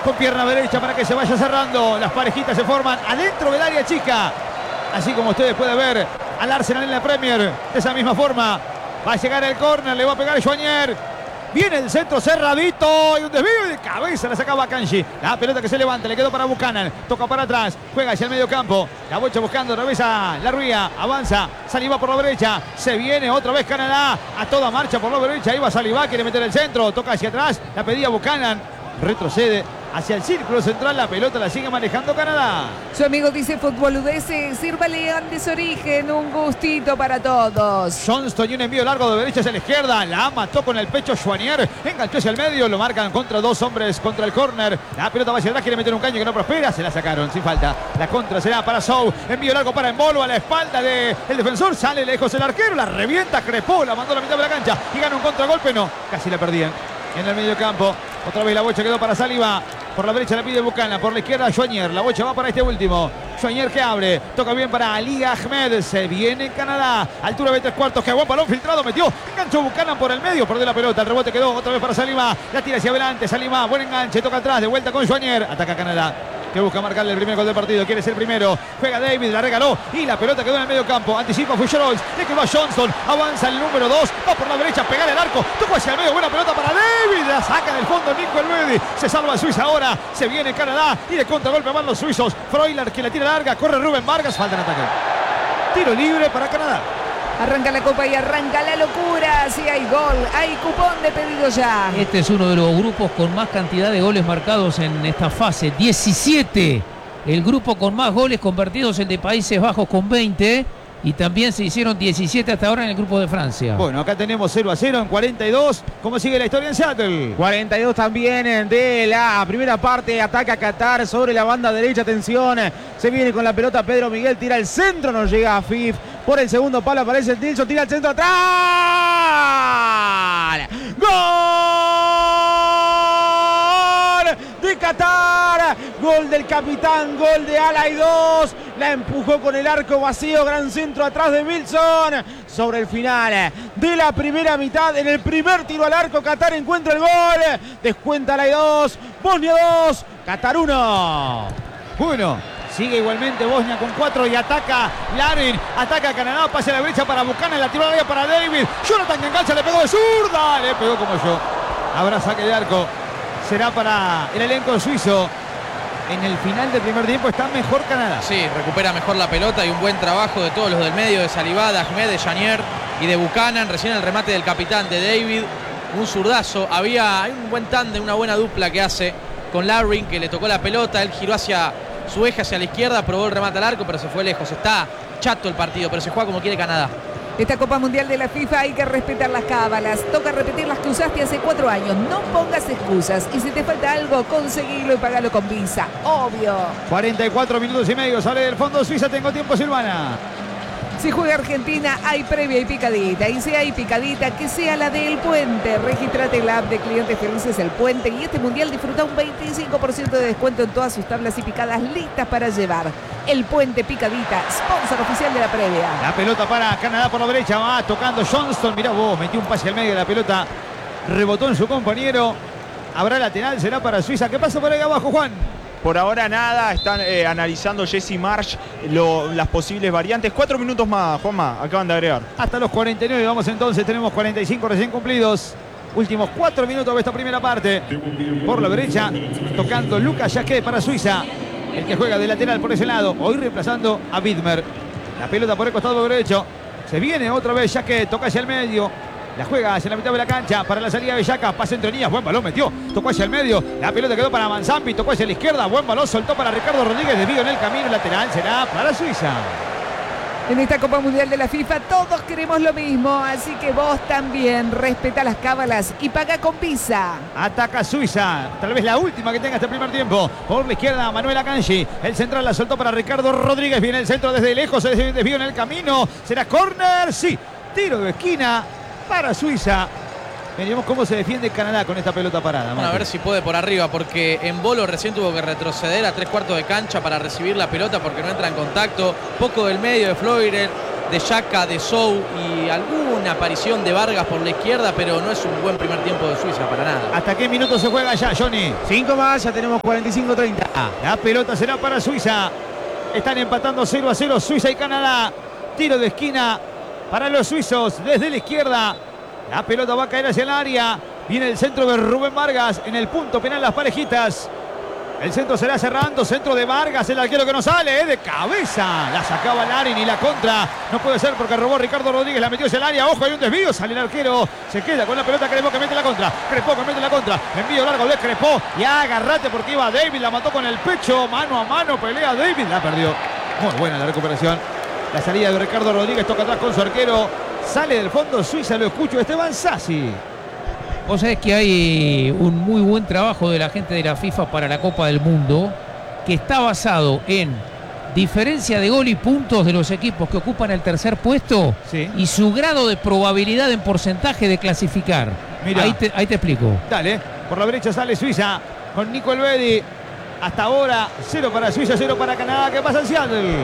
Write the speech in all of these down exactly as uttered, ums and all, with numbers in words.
con pierna derecha para que se vaya cerrando. Las parejitas se forman adentro del área chica. Así como ustedes pueden ver al Arsenal en la Premier. De esa misma forma va a llegar el córner, le va a pegar Joignier. Viene el centro cerradito y un desvío de cabeza la sacaba Kanji. La pelota que se levanta, le quedó para Buchanan. Toca para atrás, juega hacia el medio campo. La Bocha buscando, regresa la Rúa, avanza. Saliba por la derecha, se viene otra vez Canadá. A toda marcha por la derecha, ahí va Saliba, quiere meter el centro. Toca hacia atrás, la pedía Buchanan. Retrocede hacia el círculo central, la pelota la sigue manejando Canadá. Su amigo dice fútbol U D S, sírvale Andes Origen, un gustito para todos. Johnston y un envío largo de derecha hacia la izquierda, la mató con el pecho Joignier, enganchó hacia el medio, lo marcan contra dos hombres contra el córner. La pelota va hacia atrás, quiere meter un caño que no prospera, se la sacaron sin falta. La contra será para Sou, envío largo para Embolo a la espalda del defensor, sale lejos el arquero, la revienta Crepó, la mandó a la mitad de la cancha y gana un contragolpe, no, casi la perdían. En el medio campo, otra vez la Bocha quedó para Saliba. Por la derecha la pide Buchanan, por la izquierda Joignier. La Bocha va para este último. Joignier que abre, toca bien para Ali Ahmed. Se viene Canadá, altura de tres cuartos. Que buen balón filtrado, metió. Enganchó Buchanan por el medio, perdió la pelota. El rebote quedó otra vez para Saliba. La tira hacia adelante, Saliba, buen enganche, toca atrás, de vuelta con Joignier. Ataca Canadá, que busca marcarle el primer gol del partido, quiere ser primero. Juega David, la regaló y la pelota quedó en el medio campo. Anticipa Fusherols, le quedó a Johnston. Avanza el número dos, va por la derecha, pegar el arco. Tocó hacia el medio, buena pelota para David. La saca del fondo Nico Elvedi. Se salva Suiza ahora, se viene Canadá y de contragolpe van los suizos. Freuler que la tira larga, corre Rubén Vargas, falta en ataque. Tiro libre para Canadá. Arranca la copa y arranca la locura. Si hay gol, hay cupón de pedido ya. Este es uno de los grupos con más cantidad de goles marcados en esta fase. diecisiete. El grupo con más goles convertidos, el de Países Bajos con veinte. Y también se hicieron diecisiete hasta ahora en el grupo de Francia. Bueno, acá tenemos cero a cero en cuarenta y dos. ¿Cómo sigue la historia en Seattle? cuarenta y dos también de la primera parte. Ataca Qatar sobre la banda derecha. Atención. Se viene con la pelota Pedro Miguel. Tira el centro. No llega a Fif. Por el segundo palo aparece el Tilson. Tira el centro atrás. ¡Gol! De Qatar. Gol del capitán. Gol de Alay dos. La empujó con el arco vacío. Gran centro atrás de Wilson. Sobre el final de la primera mitad. En el primer tiro al arco, Qatar encuentra el gol. Descuenta Alay dos. Bosnia dos. Qatar uno. Bueno, sigue igualmente Bosnia con cuatro y ataca Larin. Ataca Canadá. Pase a la derecha para Buchanan. La tiró a la área para David. Jonathan que engancha. Le pegó de zurda. Le pegó como yo. Habrá saque de arco. Será para el elenco suizo. En el final del primer tiempo está mejor Canadá. Sí, recupera mejor la pelota y un buen trabajo de todos los del medio, de Saliba, de Ahmed, de Joignier y de Buchanan. Recién el remate del capitán, de David, un zurdazo. Había hay un buen tándem, una buena dupla que hace con Larin, que le tocó la pelota. Él giró hacia su eje, hacia la izquierda, probó el remate al arco, pero se fue lejos. Está chato el partido, pero se juega como quiere Canadá. Esta Copa Mundial de la FIFA hay que respetar las cábalas. Toca repetir las que usaste hace cuatro años. No pongas excusas. Y si te falta algo, conseguilo y pagalo con Visa. Obvio. cuarenta y cuatro minutos y medio. Sale del fondo Suiza. Tengo tiempo, Silvana. Si juega Argentina, hay previa y picadita. Y si hay picadita, que sea la del Puente. Regístrate en la app de Clientes Felices El Puente. Y este mundial disfruta un veinticinco por ciento de descuento en todas sus tablas y picadas listas para llevar. El Puente Picadita, sponsor oficial de la previa. La pelota para Canadá por la derecha. Va tocando Johnston. Mirá vos, metió un pase al medio de la pelota. Rebotó en su compañero. Habrá lateral, será para Suiza. ¿Qué pasa por ahí abajo, Juan? Por ahora nada, están eh, analizando Jesse Marsh lo, las posibles variantes. Cuatro minutos más, Juanma, acaban de agregar. Hasta los cuarenta y nueve, vamos entonces, tenemos cuarenta y cinco recién cumplidos. Últimos cuatro minutos de esta primera parte. Por la derecha, tocando Lucas Jacquet para Suiza. El que juega de lateral por ese lado, hoy reemplazando a Widmer. La pelota por el costado derecho. Se viene otra vez Jacquet, toca hacia el medio. La juega hacia la mitad de la cancha para la salida de Bellaca. Pase entre líneas, buen balón metió. Tocó hacia el medio. La pelota quedó para Manzampi. Tocó hacia la izquierda. Buen balón soltó para Ricardo Rodríguez. Desvío en el camino lateral. Será para Suiza. En esta Copa Mundial de la FIFA todos queremos lo mismo. Así que vos también respeta las cábalas y paga con Visa. Ataca Suiza. Tal vez la última que tenga este primer tiempo. Por la izquierda Manuel Akanji. El central la soltó para Ricardo Rodríguez. Viene el centro desde lejos. Se desvío en el camino. ¿Será córner? Sí. Tiro de esquina para Suiza. Veremos cómo se defiende Canadá con esta pelota parada. Bueno, a ver si puede por arriba, porque Embolo recién tuvo que retroceder a tres cuartos de cancha para recibir la pelota porque no entra en contacto. Poco del medio de Freuler. de Xhaka, de Sou y alguna aparición de Vargas por la izquierda, pero no es un buen primer tiempo de Suiza para nada. ¿Hasta qué minuto se juega ya, Johnny? Cinco más, ya tenemos cuarenta y cinco treinta. La pelota será para Suiza. Están empatando cero a cero Suiza y Canadá. Tiro de esquina para los suizos desde la izquierda. La pelota va a caer hacia el área. Viene el centro de Rubén Vargas en el punto penal Las Parejitas. El centro será cerrando, centro de Vargas, el arquero que no sale, ¿eh? De cabeza. La sacaba Larin y la contra. No puede ser porque robó Ricardo Rodríguez, la metió hacia el área. Ojo, hay un desvío, sale el arquero. Se queda con la pelota Crepó que mete la contra. Crepó que mete la contra. Envío largo de Crepó. Y agarrate porque iba David, la mató con el pecho. Mano a mano, pelea David, la perdió. Muy buena la recuperación. La salida de Ricardo Rodríguez, toca atrás con su arquero. Sale del fondo Suiza, lo escucho, Esteban Sassi. Vos sabés que hay un muy buen trabajo de la gente de la FIFA para la Copa del Mundo, que está basado en diferencia de gol y puntos de los equipos que ocupan el tercer puesto, sí, y su grado de probabilidad en porcentaje de clasificar. Mirá. Ahí te, ahí te explico. Dale, por la derecha sale Suiza con Nico Elvedi. Hasta ahora, cero para Suiza, cero para Canadá. ¿Qué pasa en Seattle?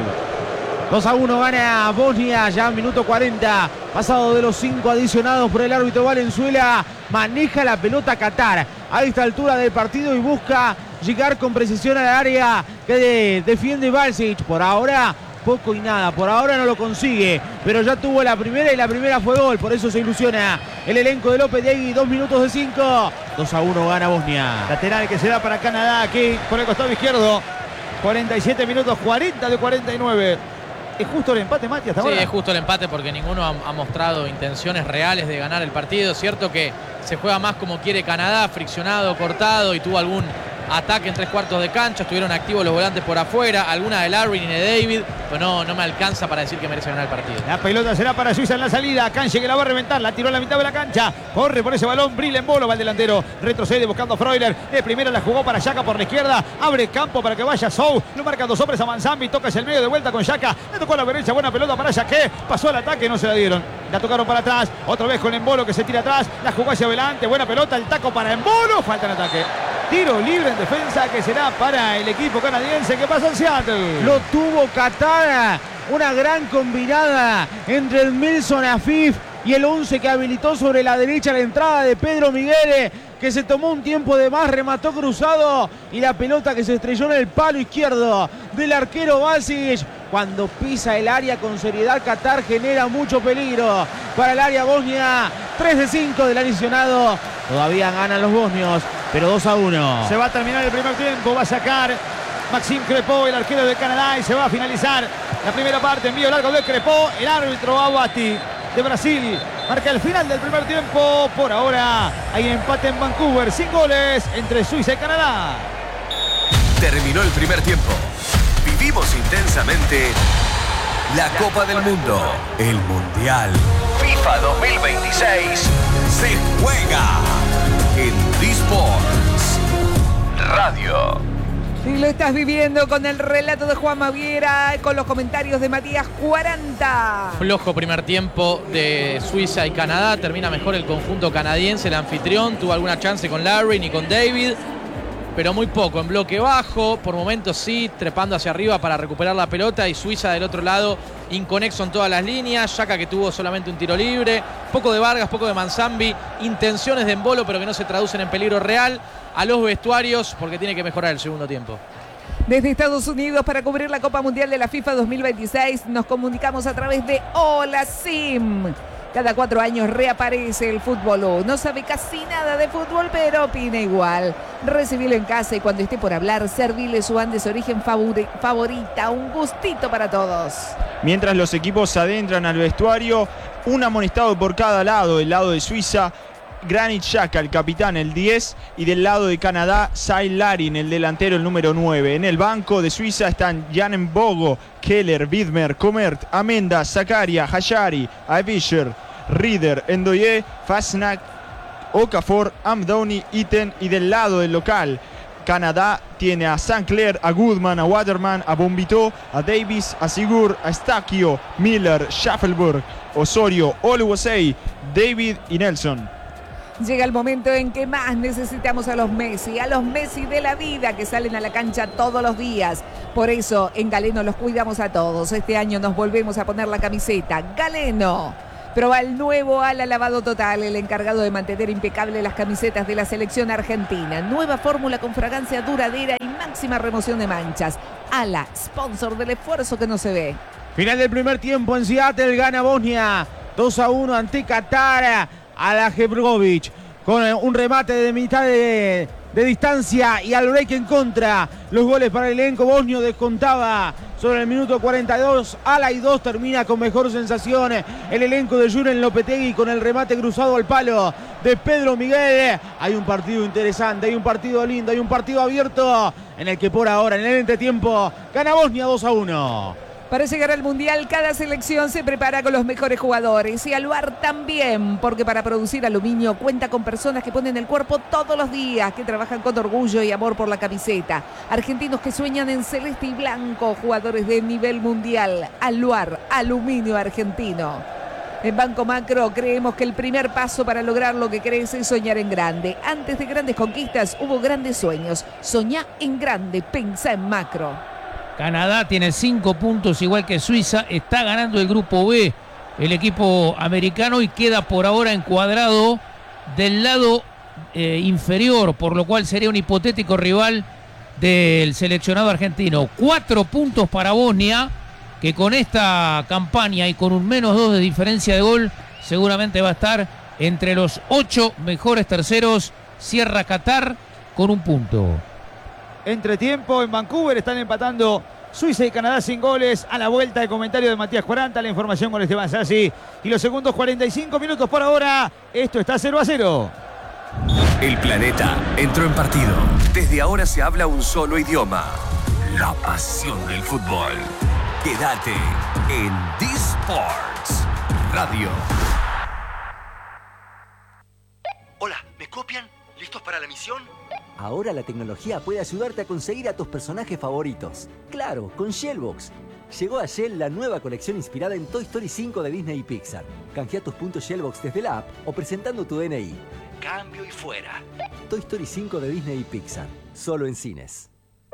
dos a uno gana Bosnia, ya minuto cuarenta. Pasado de los cinco adicionados por el árbitro Valenzuela. Maneja la pelota Qatar a esta altura del partido y busca llegar con precisión al área que de, defiende Balcic. Por ahora, poco y nada. Por ahora no lo consigue, pero ya tuvo la primera y la primera fue gol. Por eso se ilusiona el elenco de López Diegui. Dos minutos de cinco. dos a uno gana Bosnia. Lateral que se da para Canadá aquí por el costado izquierdo. cuarenta y siete minutos, cuarenta de cuarenta y nueve. ¿Es justo el empate, Mati, hasta sí, ahora? es justo el empate porque ninguno ha, ha mostrado intenciones reales de ganar el partido. Es cierto que se juega más como quiere Canadá, friccionado, cortado, y tuvo algún ataque en tres cuartos de cancha. Estuvieron activos los volantes por afuera, alguna de Larwin y de David, pero no, no me alcanza para decir que merece ganar el partido. La pelota será para Suiza en la salida. Canche que la va a reventar, la tiró a la mitad de la cancha. Corre por ese balón, Brille en Bolo, va el delantero. Retrocede buscando a Freuler. De primera la jugó para Xhaka por la izquierda. Abre campo para que vaya Sou. Lo marcan dos hombres a Manzambi. Toca hacia el medio de vuelta con Xhaka. Le tocó a la derecha, buena pelota para Xhaka. Pasó al ataque, no se la dieron. La tocaron para atrás. Otra vez con Embolo que se tira atrás. La jugó hacia adelante. Buena pelota, el taco para Embolo. Falta en ataque. Tiro libre en defensa que será para el equipo canadiense. ¿Qué pasa en Seattle? Lo tuvo Qatar. Una gran combinada entre el Milson Afif y el once que habilitó sobre la derecha la entrada de Pedro Miguel, que se tomó un tiempo de más, remató cruzado y la pelota que se estrelló en el palo izquierdo del arquero Balcic. Cuando pisa el área con seriedad, Qatar genera mucho peligro para el área bosnia. tres de cinco del adicionado. Todavía ganan los bosnios, pero dos a uno. Se va a terminar el primer tiempo. Va a sacar Maxime Crepó, el arquero de Canadá, y se va a finalizar la primera parte. Envío largo de Crepó. El árbitro Abati de Brasil marca el final del primer tiempo. Por ahora hay empate en Vancouver, sin goles entre Suiza y Canadá. Terminó el primer tiempo. Vivimos intensamente la Copa del Mundo, el Mundial. FIFA dos mil veintiséis se juega en D-Sports Radio. Y lo estás viviendo con el relato de Juan Maviera, con los comentarios de Matías cuarenta. Flojo primer tiempo de Suiza y Canadá. Termina mejor el conjunto canadiense, el anfitrión. Tuvo alguna chance con Larry y con David, pero muy poco. En bloque bajo, por momentos sí, trepando hacia arriba para recuperar la pelota. Y Suiza del otro lado, inconexo en todas las líneas. Xhaka que tuvo solamente un tiro libre. Poco de Vargas, poco de Manzambi. Intenciones de Embolo, pero que no se traducen en peligro real. A los vestuarios, porque tiene que mejorar el segundo tiempo. Desde Estados Unidos, para cubrir la Copa Mundial de la FIFA dos mil veintiséis, nos comunicamos a través de Hola Sim. Cada cuatro años reaparece el fútbol. No sabe casi nada de fútbol, pero opina igual. Recibilo en casa y cuando esté por hablar, servile su Andes Origen favori- favorita. Un gustito para todos. Mientras los equipos se adentran al vestuario, un amonestado por cada lado. Del lado de Suiza, Granit Xhaka, el capitán, el diez, y del lado de Canadá, Sai Larin, el delantero, el número nueve. En el banco de Suiza están Jan Mbogo, Keller, Widmer, Comert, Amenda, Zakaria, Hashari, Avisher, Rieder, Endoye, Fasnacht, Okafor, Amdouni, Iten, y del lado del local, Canadá tiene a Sinclair, a Goodman, a Waterman, a Bombito, a Davis, a Sigur, a Stakio, Miller, Schaffelburg, Osorio, Oluwasei, David y Nelson. Llega el momento en que más necesitamos a los Messi, a los Messi de la vida que salen a la cancha todos los días. Por eso en Galeno los cuidamos a todos. Este año nos volvemos a poner la camiseta. Galeno. Proba el nuevo Ala Lavado Total, el encargado de mantener impecable las camisetas de la selección argentina. Nueva fórmula con fragancia duradera y máxima remoción de manchas. Ala, sponsor del esfuerzo que no se ve. Final del primer tiempo en Seattle, gana Bosnia dos a uno ante Qatar. Ala Hebrovic con un remate de mitad de, de distancia y al break en contra. Los goles para el elenco bosnio descontaba sobre el minuto cuarenta y dos. Ala y dos termina con mejor sensación el elenco de Julen Lopetegui con el remate cruzado al palo de Pedro Miguel. Hay un partido interesante, hay un partido lindo, hay un partido abierto en el que por ahora en el entretiempo gana Bosnia dos a uno. Para llegar al Mundial, cada selección se prepara con los mejores jugadores y Aluar también, porque para producir aluminio cuenta con personas que ponen el cuerpo todos los días, que trabajan con orgullo y amor por la camiseta. Argentinos que sueñan en celeste y blanco, jugadores de nivel mundial. Aluar, aluminio argentino. En Banco Macro creemos que el primer paso para lograr lo que crees es soñar en grande. Antes de grandes conquistas hubo grandes sueños. Soñá en grande, pensá en macro. Canadá tiene cinco puntos igual que Suiza, está ganando el grupo B el equipo americano y queda por ahora encuadrado del lado eh, inferior, por lo cual sería un hipotético rival del seleccionado argentino. Cuatro puntos para Bosnia, que con esta campaña y con un menos dos de diferencia de gol seguramente va a estar entre los ocho mejores terceros. Cierra Qatar con un punto. Entretiempo en Vancouver, están empatando Suiza y Canadá sin goles. A la vuelta de comentario de Matías Cuaranta, la información con Esteban Sassi. Y los segundos cuarenta y cinco minutos por ahora. Esto está cero a cero. El planeta entró en partido. Desde ahora se habla un solo idioma. La pasión del fútbol. Quédate en D-Sports Radio. Hola, ¿me copian? ¿Listos para la misión? Ahora la tecnología puede ayudarte a conseguir a tus personajes favoritos. Claro, con Shellbox. Llegó a Shell la nueva colección inspirada en Toy Story cinco de Disney y Pixar. Canjea tus puntos Shellbox desde la app o presentando tu D N I. Cambio y fuera. Toy Story cinco de Disney y Pixar. Solo en cines.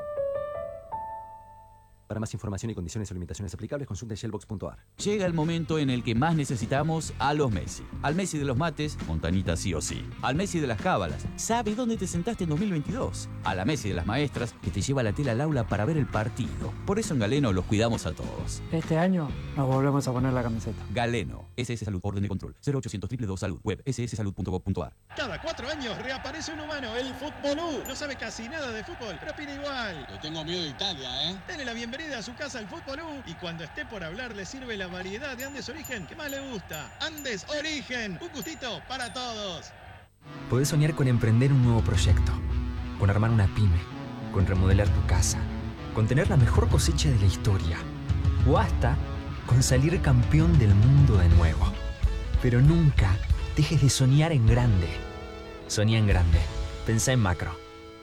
Para más información y condiciones o limitaciones aplicables, consulte shellbox punto a r. Llega el momento en el que más necesitamos a los Messi. Al Messi de los mates, Montanita sí o sí. Al Messi de las cábalas, ¿sabe dónde te sentaste en dos mil veintidós? A la Messi de las maestras, que te lleva la tela al aula para ver el partido. Por eso en Galeno los cuidamos a todos. Este año nos volvemos a poner la camiseta. Galeno, S S Salud, orden de control, cero ochocientos dos dos dos Salud, web ese ese salud punto gov punto a r. Cada cuatro años reaparece un humano, el Fútbol U. No sabe casi nada de fútbol, pero opina igual. Le tengo miedo de Italia, ¿eh? Dale la bienvenida a su casa al Fútbol U y cuando esté por hablar le sirve la variedad de Andes Origen que más le gusta. Andes Origen, un gustito para todos. Podés soñar con emprender un nuevo proyecto, con armar una pyme, con remodelar tu casa, con tener la mejor cosecha de la historia o hasta con salir campeón del mundo de nuevo. Pero nunca dejes de soñar en grande. Soñá en grande. Pensá en macro.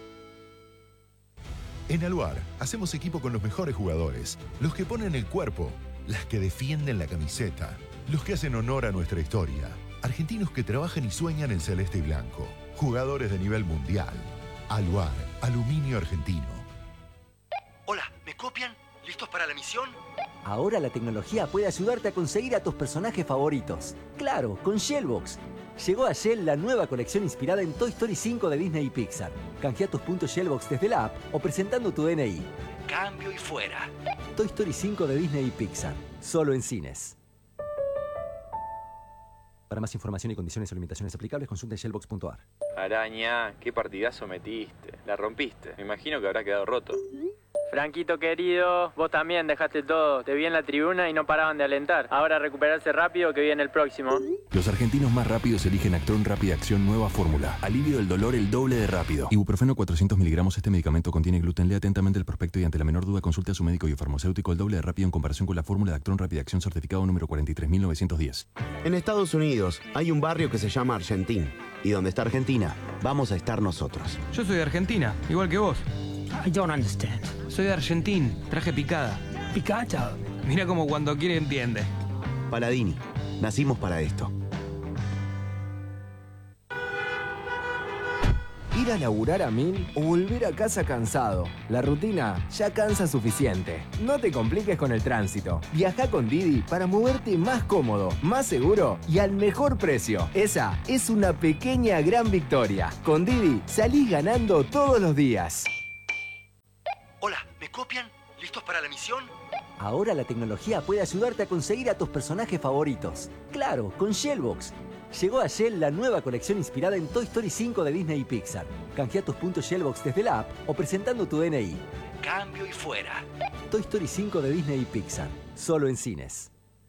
En Aluar hacemos equipo con los mejores jugadores, los que ponen el cuerpo, las que defienden la camiseta, los que hacen honor a nuestra historia, argentinos que trabajan y sueñan en celeste y blanco, jugadores de nivel mundial. Aluar, aluminio argentino. Hola, ¿me copian? ¿Listos para la misión? Ahora la tecnología puede ayudarte a conseguir a tus personajes favoritos. Claro, con Shellbox. Llegó a Shell la nueva colección inspirada en Toy Story cinco de Disney y Pixar. Canjea tus puntos Shellbox desde la app o presentando tu D N I. Cambio y fuera. Toy Story cinco de Disney y Pixar. Solo en cines. Para más información y condiciones o limitaciones aplicables, consulte shellbox punto a r. Araña, qué partidazo metiste. La rompiste. Me imagino que habrá quedado roto. Franquito querido, vos también dejaste todo. Te vi en la tribuna y no paraban de alentar. Ahora recuperarse rápido que viene el próximo. Los argentinos más rápidos eligen Actron Rápida Acción Nueva Fórmula. Alivio del dolor el doble de rápido. Ibuprofeno cuatrocientos miligramos. Este medicamento contiene gluten. Lea atentamente el prospecto y ante la menor duda consulte a su médico y farmacéutico. El doble de rápido en comparación con la fórmula de Actron Rápida Acción certificado número cuarenta y tres mil novecientos diez. En Estados Unidos hay un barrio que se llama Argentín. Y donde está Argentina, vamos a estar nosotros. Yo soy de Argentina, igual que vos. I don't understand. Soy de Argentín, traje picada. ¿Picada? Mira como cuando quiere entiende. Paladini, nacimos para esto. ¿Ir a laburar a mil o volver a casa cansado? La rutina ya cansa suficiente. No te compliques con el tránsito. Viaja con Didi para moverte más cómodo, más seguro y al mejor precio. Esa es una pequeña gran victoria. Con Didi salís ganando todos los días. Hola, ¿me copian? ¿Listos para la misión? Ahora la tecnología puede ayudarte a conseguir a tus personajes favoritos. Claro, con Shellbox. Llegó a Shell la nueva colección inspirada en Toy Story cinco de Disney y Pixar. Canjea tus puntos Shellbox desde la app o presentando tu D N I. Cambio y fuera. Toy Story cinco de Disney y Pixar. Solo en cines.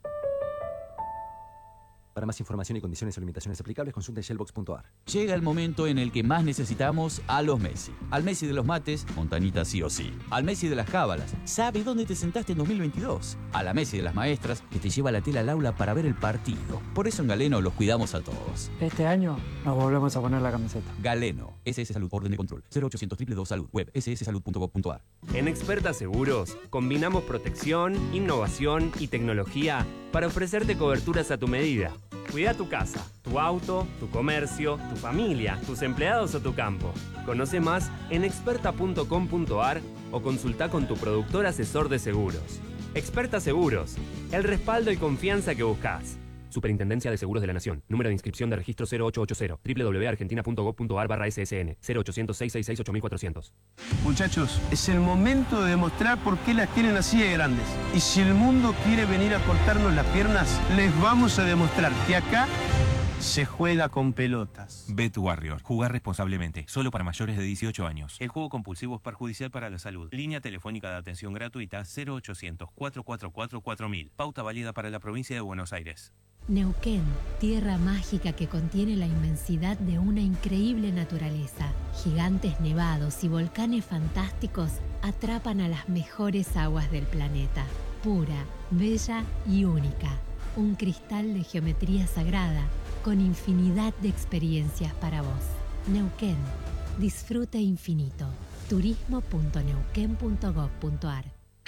Para más información y condiciones o limitaciones aplicables, consulte shellbox punto a r. Llega el momento en el que más necesitamos a los Messi. Al Messi de los mates, Montanita sí o sí. Al Messi de las cábalas, sabe dónde te sentaste en dos mil veintidós. A la Messi de las maestras, que te lleva la tela al aula para ver el partido. Por eso en Galeno los cuidamos a todos. Este año nos volvemos a poner la camiseta. Galeno, S S Salud, orden de control, cero ochocientos dos dos dos Salud, web s s salud punto gov punto a r. En Experta Seguros, combinamos protección, innovación y tecnología para ofrecerte coberturas a tu medida. Cuida tu casa, tu auto, tu comercio, tu familia, tus empleados o tu campo. Conoce más en experta punto com punto a r o consulta con tu productor asesor de seguros. Experta Seguros, el respaldo y confianza que buscas. Superintendencia de Seguros de la Nación. Número de inscripción de registro cero ocho ocho cero. doble u doble u doble u punto argentina punto gov punto a r barra S S N. cero ochocientos, seiscientos sesenta y seis, ocho mil cuatrocientos. Muchachos, es el momento de demostrar por qué las tienen así de grandes. Y si el mundo quiere venir a cortarnos las piernas, les vamos a demostrar que acá se juega con pelotas. Bet Warrior. Jugar responsablemente. Solo para mayores de dieciocho años. El juego compulsivo es perjudicial para la salud. Línea telefónica de atención gratuita cero ochocientos, cuatro cuatro cuatro, cuatro mil. Pauta válida para la provincia de Buenos Aires. Neuquén, tierra mágica que contiene la inmensidad de una increíble naturaleza. Gigantes nevados y volcanes fantásticos atrapan a las mejores aguas del planeta. Pura, bella y única. Un cristal de geometría sagrada con infinidad de experiencias para vos. Neuquén, disfrute infinito. turismo punto neuquén punto gov punto a r.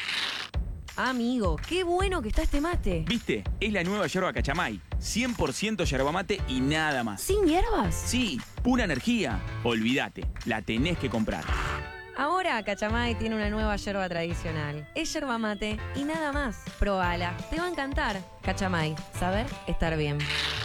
Amigo, qué bueno que está este mate. ¿Viste? Es la nueva yerba Cachamay. cien por ciento yerba mate y nada más. ¿Sin hierbas? Sí, pura energía. Olvídate, la tenés que comprar. Ahora Cachamay tiene una nueva yerba tradicional. Es yerba mate y nada más. Probala, te va a encantar. Cachamay, saber estar bien.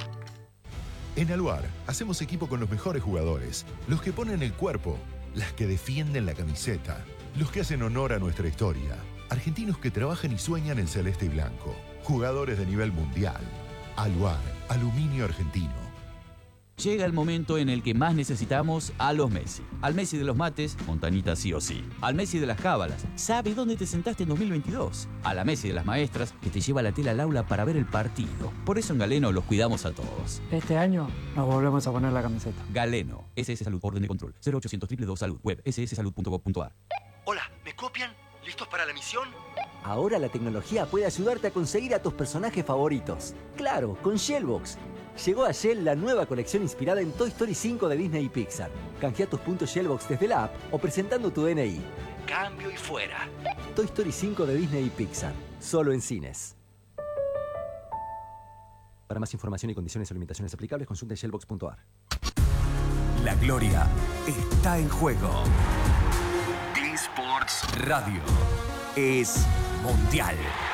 En Aluar, hacemos equipo con los mejores jugadores. Los que ponen el cuerpo, las que defienden la camiseta, los que hacen honor a nuestra historia. Argentinos que trabajan y sueñan en celeste y blanco. Jugadores de nivel mundial. Aluar, aluminio argentino. Llega el momento en el que más necesitamos a los Messi. Al Messi de los mates, Montanita sí o sí. Al Messi de las cábalas, sabe dónde te sentaste en dos mil veintidós. A la Messi de las maestras, que te lleva la tela al aula para ver el partido. Por eso en Galeno los cuidamos a todos. Este año nos volvemos a poner la camiseta. Galeno, S S Salud, orden de control, cero ochocientos, dos dos dos Salud, web s s salud punto gov punto a r. Hola, ¿me copian? ¿Listos para la misión? Ahora la tecnología puede ayudarte a conseguir a tus personajes favoritos. Claro, con Shellbox. Llegó a Shell la nueva colección inspirada en Toy Story cinco de Disney y Pixar. Canjea tus puntos Shellbox desde la app o presentando tu D N I. Cambio y fuera. Toy Story cinco de Disney y Pixar. Solo en cines. Para más información y condiciones o limitaciones aplicables, consulte shellbox punto a r. La gloria está en juego. Sports Radio es mundial.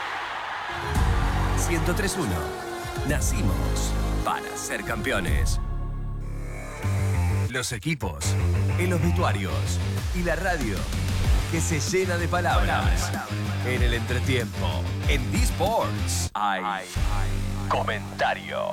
ciento tres punto uno. Nacimos para ser campeones. Los equipos, el obituarios y la radio que se llena de palabras. En el entretiempo, en D-Sports, hay comentario.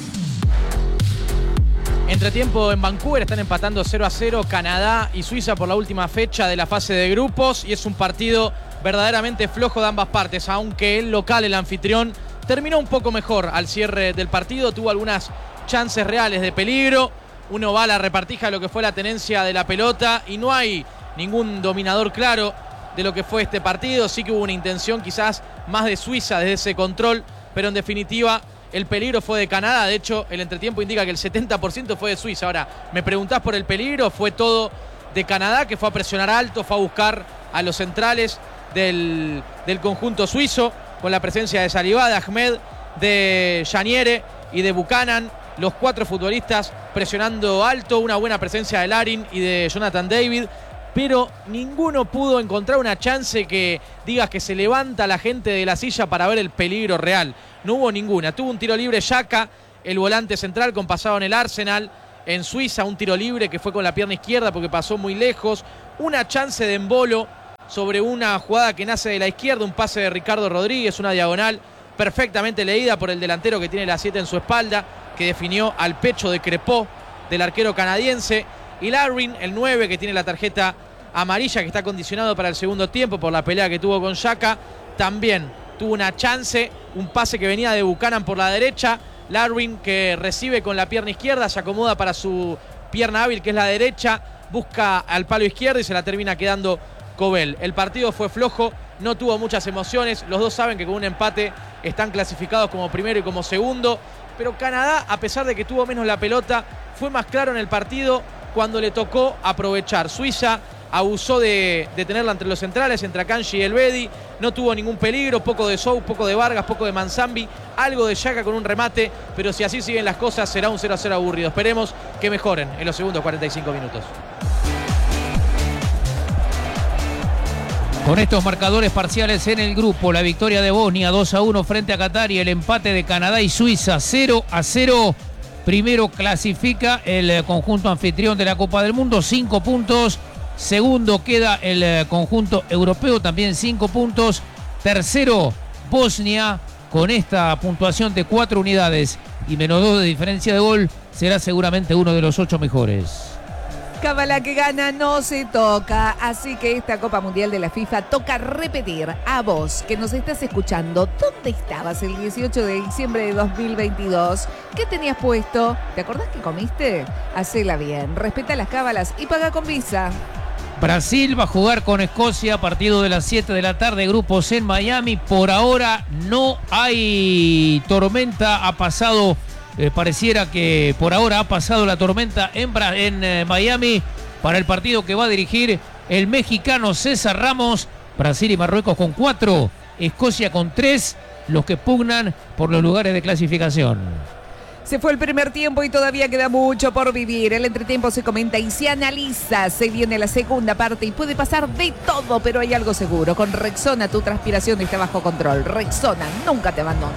Entretiempo en Vancouver, están empatando cero a cero Canadá y Suiza por la última fecha de la fase de grupos y es un partido verdaderamente flojo de ambas partes, aunque el local, el anfitrión, terminó un poco mejor al cierre del partido, tuvo algunas chances reales de peligro, uno va a la repartija de lo que fue la tenencia de la pelota y no hay ningún dominador claro de lo que fue este partido, sí que hubo una intención quizás más de Suiza desde ese control, pero en definitiva el peligro fue de Canadá. De hecho, el entretiempo indica que el setenta por ciento fue de Suiza. Ahora, me preguntás por el peligro, fue todo de Canadá, que fue a presionar alto, fue a buscar a los centrales del, del conjunto suizo, con la presencia de Salivá, de Ahmed, de Janiere y de Buchanan. los cuatro futbolistas presionando alto, una buena presencia de Larin y de Jonathan David, pero ninguno pudo encontrar una chance que digas que se levanta la gente de la silla para ver el peligro real. No hubo ninguna. Tuvo un tiro libre Xhaka, el volante central con pasado en el Arsenal. En Suiza un tiro libre que fue con la pierna izquierda porque pasó muy lejos. Una chance de Embolo sobre una jugada que nace de la izquierda, un pase de Ricardo Rodríguez, una diagonal perfectamente leída por el delantero que tiene la siete en su espalda, que definió al pecho de Crepó del arquero canadiense. Y Larin, el nueve, que tiene la tarjeta amarilla, que está condicionado para el segundo tiempo por la pelea que tuvo con Xhaka, también tuvo una chance, un pase que venía de Buchanan por la derecha. Larin, que recibe con la pierna izquierda, se acomoda para su pierna hábil, que es la derecha, busca al palo izquierdo y se la termina quedando Cobel. El partido fue flojo, no tuvo muchas emociones. Los dos saben que con un empate están clasificados como primero y como segundo. Pero Canadá, a pesar de que tuvo menos la pelota, fue más claro en el partido cuando le tocó aprovechar. Suiza abusó de, de tenerla entre los centrales, entre Akanji y Elvedi. No tuvo ningún peligro, poco de Sou, poco de Vargas, poco de Manzambi, algo de Xhaka con un remate, pero si así siguen las cosas será un cero a cero aburrido. Esperemos que mejoren en los segundos cuarenta y cinco minutos. Con estos marcadores parciales en el grupo, la victoria de Bosnia dos a uno frente a Qatar y el empate de Canadá y Suiza cero a cero. Primero clasifica el conjunto anfitrión de la Copa del Mundo, cinco puntos. Segundo queda el conjunto europeo, también cinco puntos. Tercero, Bosnia, con esta puntuación de cuatro unidades y menos dos de diferencia de gol, será seguramente uno de los ocho mejores. Cábala que gana no se toca, así que esta Copa Mundial de la FIFA toca repetir. A vos, que nos estás escuchando, ¿dónde estabas el dieciocho de diciembre de dos mil veintidós? ¿Qué tenías puesto? ¿Te acordás que comiste? Hacela bien, respeta las cábalas y paga con Visa. Brasil va a jugar con Escocia, partido de las siete de la tarde, grupos en Miami. Por ahora no hay tormenta, ha pasado... Eh, pareciera que por ahora ha pasado la tormenta en, Bra en eh, Miami para el partido que va a dirigir el mexicano César Ramos. Brasil y Marruecos con cuatro, Escocia con tres, los que pugnan por los lugares de clasificación. Se fue el primer tiempo y todavía queda mucho por vivir. El entretiempo se comenta y se analiza. Se viene la segunda parte y puede pasar de todo, pero hay algo seguro. Con Rexona tu transpiración está bajo control. Rexona nunca te abandona.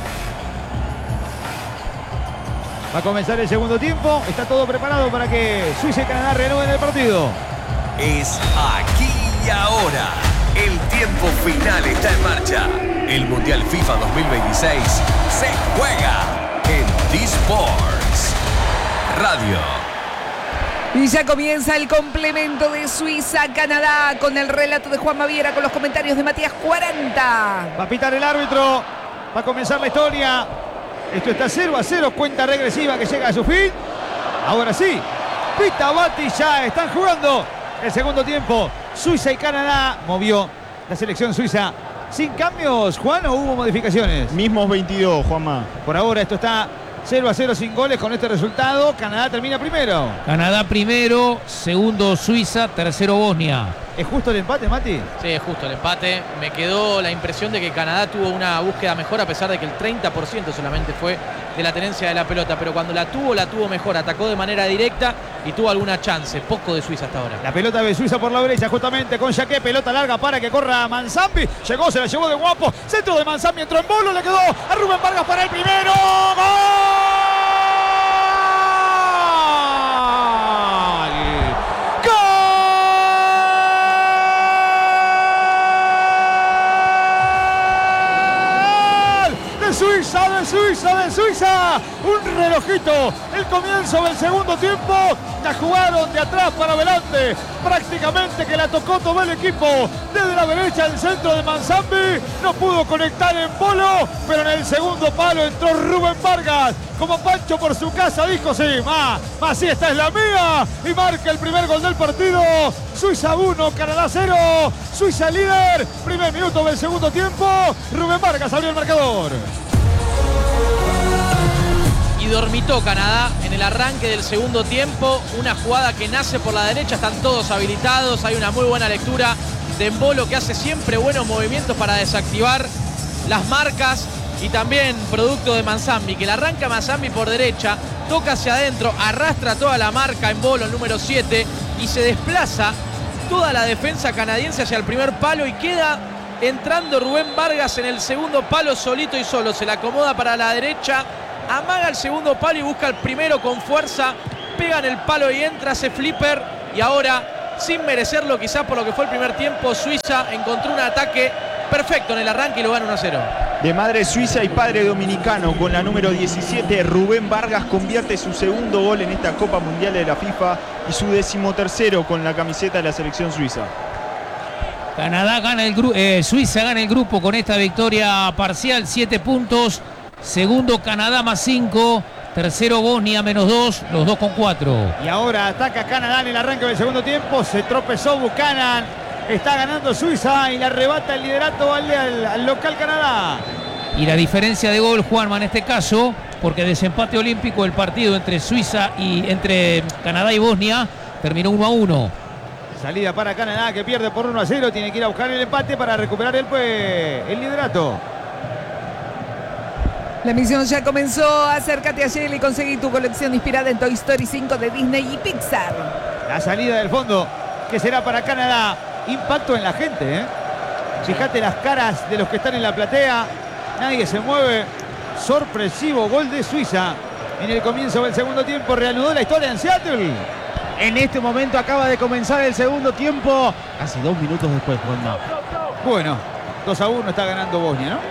Va a comenzar el segundo tiempo. Está todo preparado para que Suiza y Canadá renueven el partido. Es aquí y ahora. El tiempo final está en marcha. El Mundial FIFA dos mil veintiséis se juega en D-Sports Radio. Y ya comienza el complemento de Suiza-Canadá con el relato de Juan Maviera, con los comentarios de Matías cuarenta. Va a pitar el árbitro. Va a comenzar la historia. Esto está cero a cero, cuenta regresiva que llega a su fin. Ahora sí, pita Bati, ya están jugando el segundo tiempo. Suiza y Canadá, movió la selección suiza. ¿Sin cambios, Juan, o hubo modificaciones? Mismos veintidós, Juanma. Por ahora esto está cero a cero sin goles con este resultado. Canadá termina primero. Canadá primero, segundo Suiza, tercero Bosnia. ¿Es justo el empate, Mati? Sí, es justo el empate. Me quedó la impresión de que Canadá tuvo una búsqueda mejor, a pesar de que el treinta por ciento solamente fue de la tenencia de la pelota. Pero cuando la tuvo, la tuvo mejor. Atacó de manera directa y tuvo alguna chance. Poco de Suiza hasta ahora. La pelota de Suiza por la derecha, justamente con Jaqué. Pelota larga para que corra Manzambi. Llegó, se la llevó de guapo. Centro de Manzambi, entró en bolo, le quedó a Rubén Vargas para el primero. ¡Gol! Suiza, de Suiza, de Suiza, un relojito, el comienzo del segundo tiempo, la jugaron de atrás para adelante, prácticamente que la tocó todo el equipo, desde la derecha el centro de Manzambi, no pudo conectar en bolo, pero en el segundo palo entró Rubén Vargas, como Pancho por su casa, dijo sí, ma, ma, sí, esta es la mía, y marca el primer gol del partido, Suiza uno, Canadá cero, Suiza líder, primer minuto del segundo tiempo, Rubén Vargas abrió el marcador. Y dormitó Canadá en el arranque del segundo tiempo. Una jugada que nace por la derecha, están todos habilitados. Hay una muy buena lectura de Embolo, que hace siempre buenos movimientos para desactivar las marcas. y también producto de Manzambi, que la arranca Manzambi por derecha, toca hacia adentro, arrastra toda la marca en Bolo, el número siete, y se desplaza toda la defensa canadiense hacia el primer palo y queda entrando Rubén Vargas en el segundo palo solito y solo. Se la acomoda para la derecha, amaga el segundo palo y busca el primero con fuerza, pega en el palo y entra, hace flipper y ahora, sin merecerlo quizás por lo que fue el primer tiempo, Suiza encontró un ataque perfecto en el arranque y lo gana uno a cero. De madre suiza y padre dominicano, con la número diecisiete, Rubén Vargas convierte su segundo gol en esta Copa Mundial de la FIFA y su decimotercero con la camiseta de la selección suiza. Canadá gana el grupo, eh, Suiza gana el grupo con esta victoria parcial, siete puntos. Segundo Canadá más cinco. Tercero Bosnia menos dos, los dos con cuatro. Y ahora ataca Canadá en el arranque del segundo tiempo. Se tropezó Buchanan. Está ganando Suiza y le arrebata el liderato al, al, al local Canadá. Y la diferencia de gol, Juanma, en este caso, porque desempate olímpico el partido entre Suiza y entre Canadá y Bosnia terminó uno a uno. Salida para Canadá que pierde por uno a cero. Tiene que ir a buscar el empate para recuperar el, el liderato. La misión ya comenzó. Acércate a Shell y conseguí tu colección inspirada en Toy Story cinco de Disney y Pixar. La salida del fondo que será para Canadá. Impacto en la gente, ¿eh? Fíjate las caras de los que están en la platea. Nadie se mueve. Sorpresivo gol de Suiza en el comienzo del segundo tiempo. Reanudó la historia en Seattle. En este momento acaba de comenzar el segundo tiempo. Casi dos minutos después, Juanma. Bueno, dos a uno está ganando Bosnia, ¿no?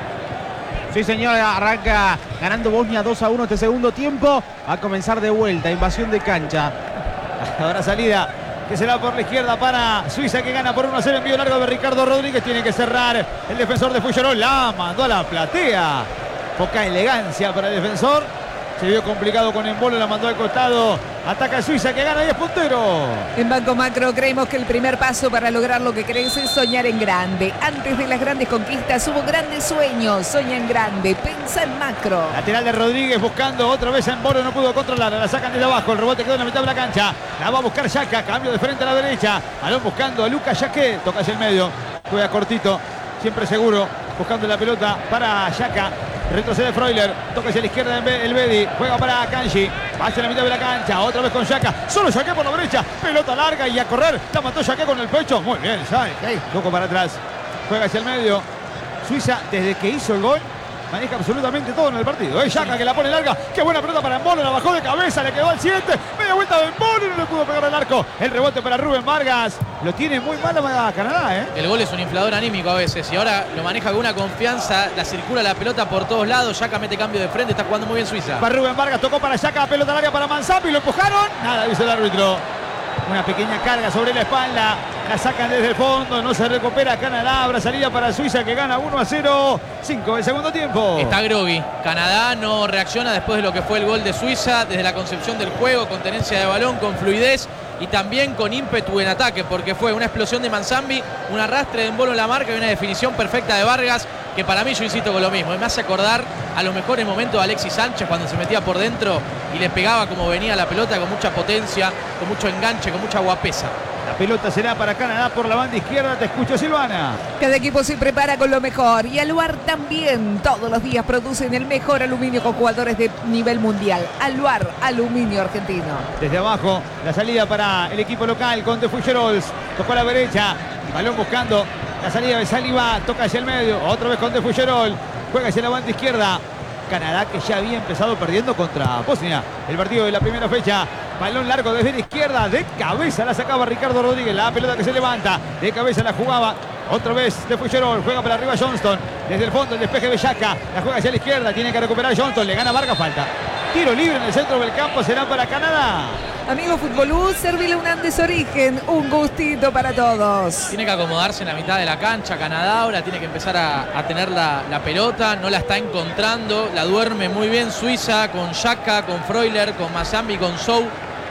Sí, señor, arranca ganando Bosnia dos a uno este segundo tiempo. A comenzar de vuelta, invasión de cancha. Ahora salida que será por la izquierda para Suiza, que gana por uno a cero. Envío largo de Ricardo Rodríguez. Tiene que cerrar el defensor de Fuyarol. La mandó a la platea. Poca elegancia para el defensor. Se vio complicado con Embolo, la mandó al costado. Ataca Suiza, que gana diez punteros. En Banco Macro creemos que el primer paso para lograr lo que crees es soñar en grande. Antes de las grandes conquistas hubo grandes sueños. Soña en grande, pensa en macro. Lateral de Rodríguez buscando otra vez a Embolo, no pudo controlarla. La sacan desde abajo, el rebote quedó en la mitad de la cancha. La va a buscar Yaka, cambio de frente a la derecha. Balón buscando a Lucas Yaqué, toca hacia el medio. Juega cortito, siempre seguro. Buscando la pelota para Yaka. Retrocede Freuler, toca hacia la izquierda el Bedi, juega para Kanji, hacia la mitad de la cancha, otra vez con Yaka, solo Yaqué por la derecha, pelota larga y a correr, la mató Yaqué con el pecho, muy bien, Yaqué, poco para atrás, juega hacia el medio. Suiza, desde que hizo el gol, maneja absolutamente todo en el partido. Es Yaka que la pone larga. Qué buena pelota para Embolo. La bajó de cabeza. Le quedó al siete. Media vuelta de Embolo y no le pudo pegar el arco. El rebote para Rubén Vargas. Lo tiene muy mal a Canadá, ¿eh? El gol es un inflador anímico a veces. Y ahora lo maneja con una confianza. La circula la pelota por todos lados. Yaka mete cambio de frente. Está jugando muy bien Suiza. Para Rubén Vargas. Tocó para Yaka. Pelota al área para Manzambi. Lo empujaron. Nada, dice el árbitro. Una pequeña carga sobre la espalda. La sacan desde el fondo. No se recupera Canadá. Habrá salida para Suiza que gana uno a cero. cinco del segundo tiempo. Está groggy. Canadá no reacciona después de lo que fue el gol de Suiza. Desde la concepción del juego. Con tenencia de balón. Con fluidez. Y también con ímpetu en ataque. Porque fue una explosión de Manzambi. Un arrastre de Embolo en la marca. Y una definición perfecta de Vargas. Que para mí yo insisto con lo mismo. Me hace acordar a los mejores momentos de Alexis Sánchez. Cuando se metía por dentro. Y le pegaba como venía la pelota. Con mucha potencia. Con mucho enganche. Con mucha guapesa. La pelota será para Canadá por la banda izquierda. Te escucho, Silvana. Cada equipo se prepara con lo mejor y Aluar también. Todos los días producen el mejor aluminio con jugadores de nivel mundial. Aluar, aluminio argentino. Desde abajo, la salida para el equipo local con De Fuggerols. Tocó a la derecha. Balón buscando la salida de Saliba. Toca hacia el medio. Otra vez con De Fuggerol. Juega hacia la banda izquierda. Canadá que ya había empezado perdiendo contra Bosnia. El partido de la primera fecha. Balón largo desde la izquierda. De cabeza la sacaba Ricardo Rodríguez. La pelota que se levanta. De cabeza la jugaba. Otra vez De Fuggerol. Juega para arriba Johnston. Desde el fondo el despeje de Yaka. La juega hacia la izquierda. Tiene que recuperar Johnston. Le gana Vargas. Falta. Tiro libre en el centro del campo. Será para Canadá. Amigo Futbolú, servile un Andes Origen. Un gustito para todos. Tiene que acomodarse en la mitad de la cancha. Canadá ahora tiene que empezar a, a tener la, la pelota. No la está encontrando. La duerme muy bien Suiza con Yaka, con Freuler, con Manzambi, con Sou.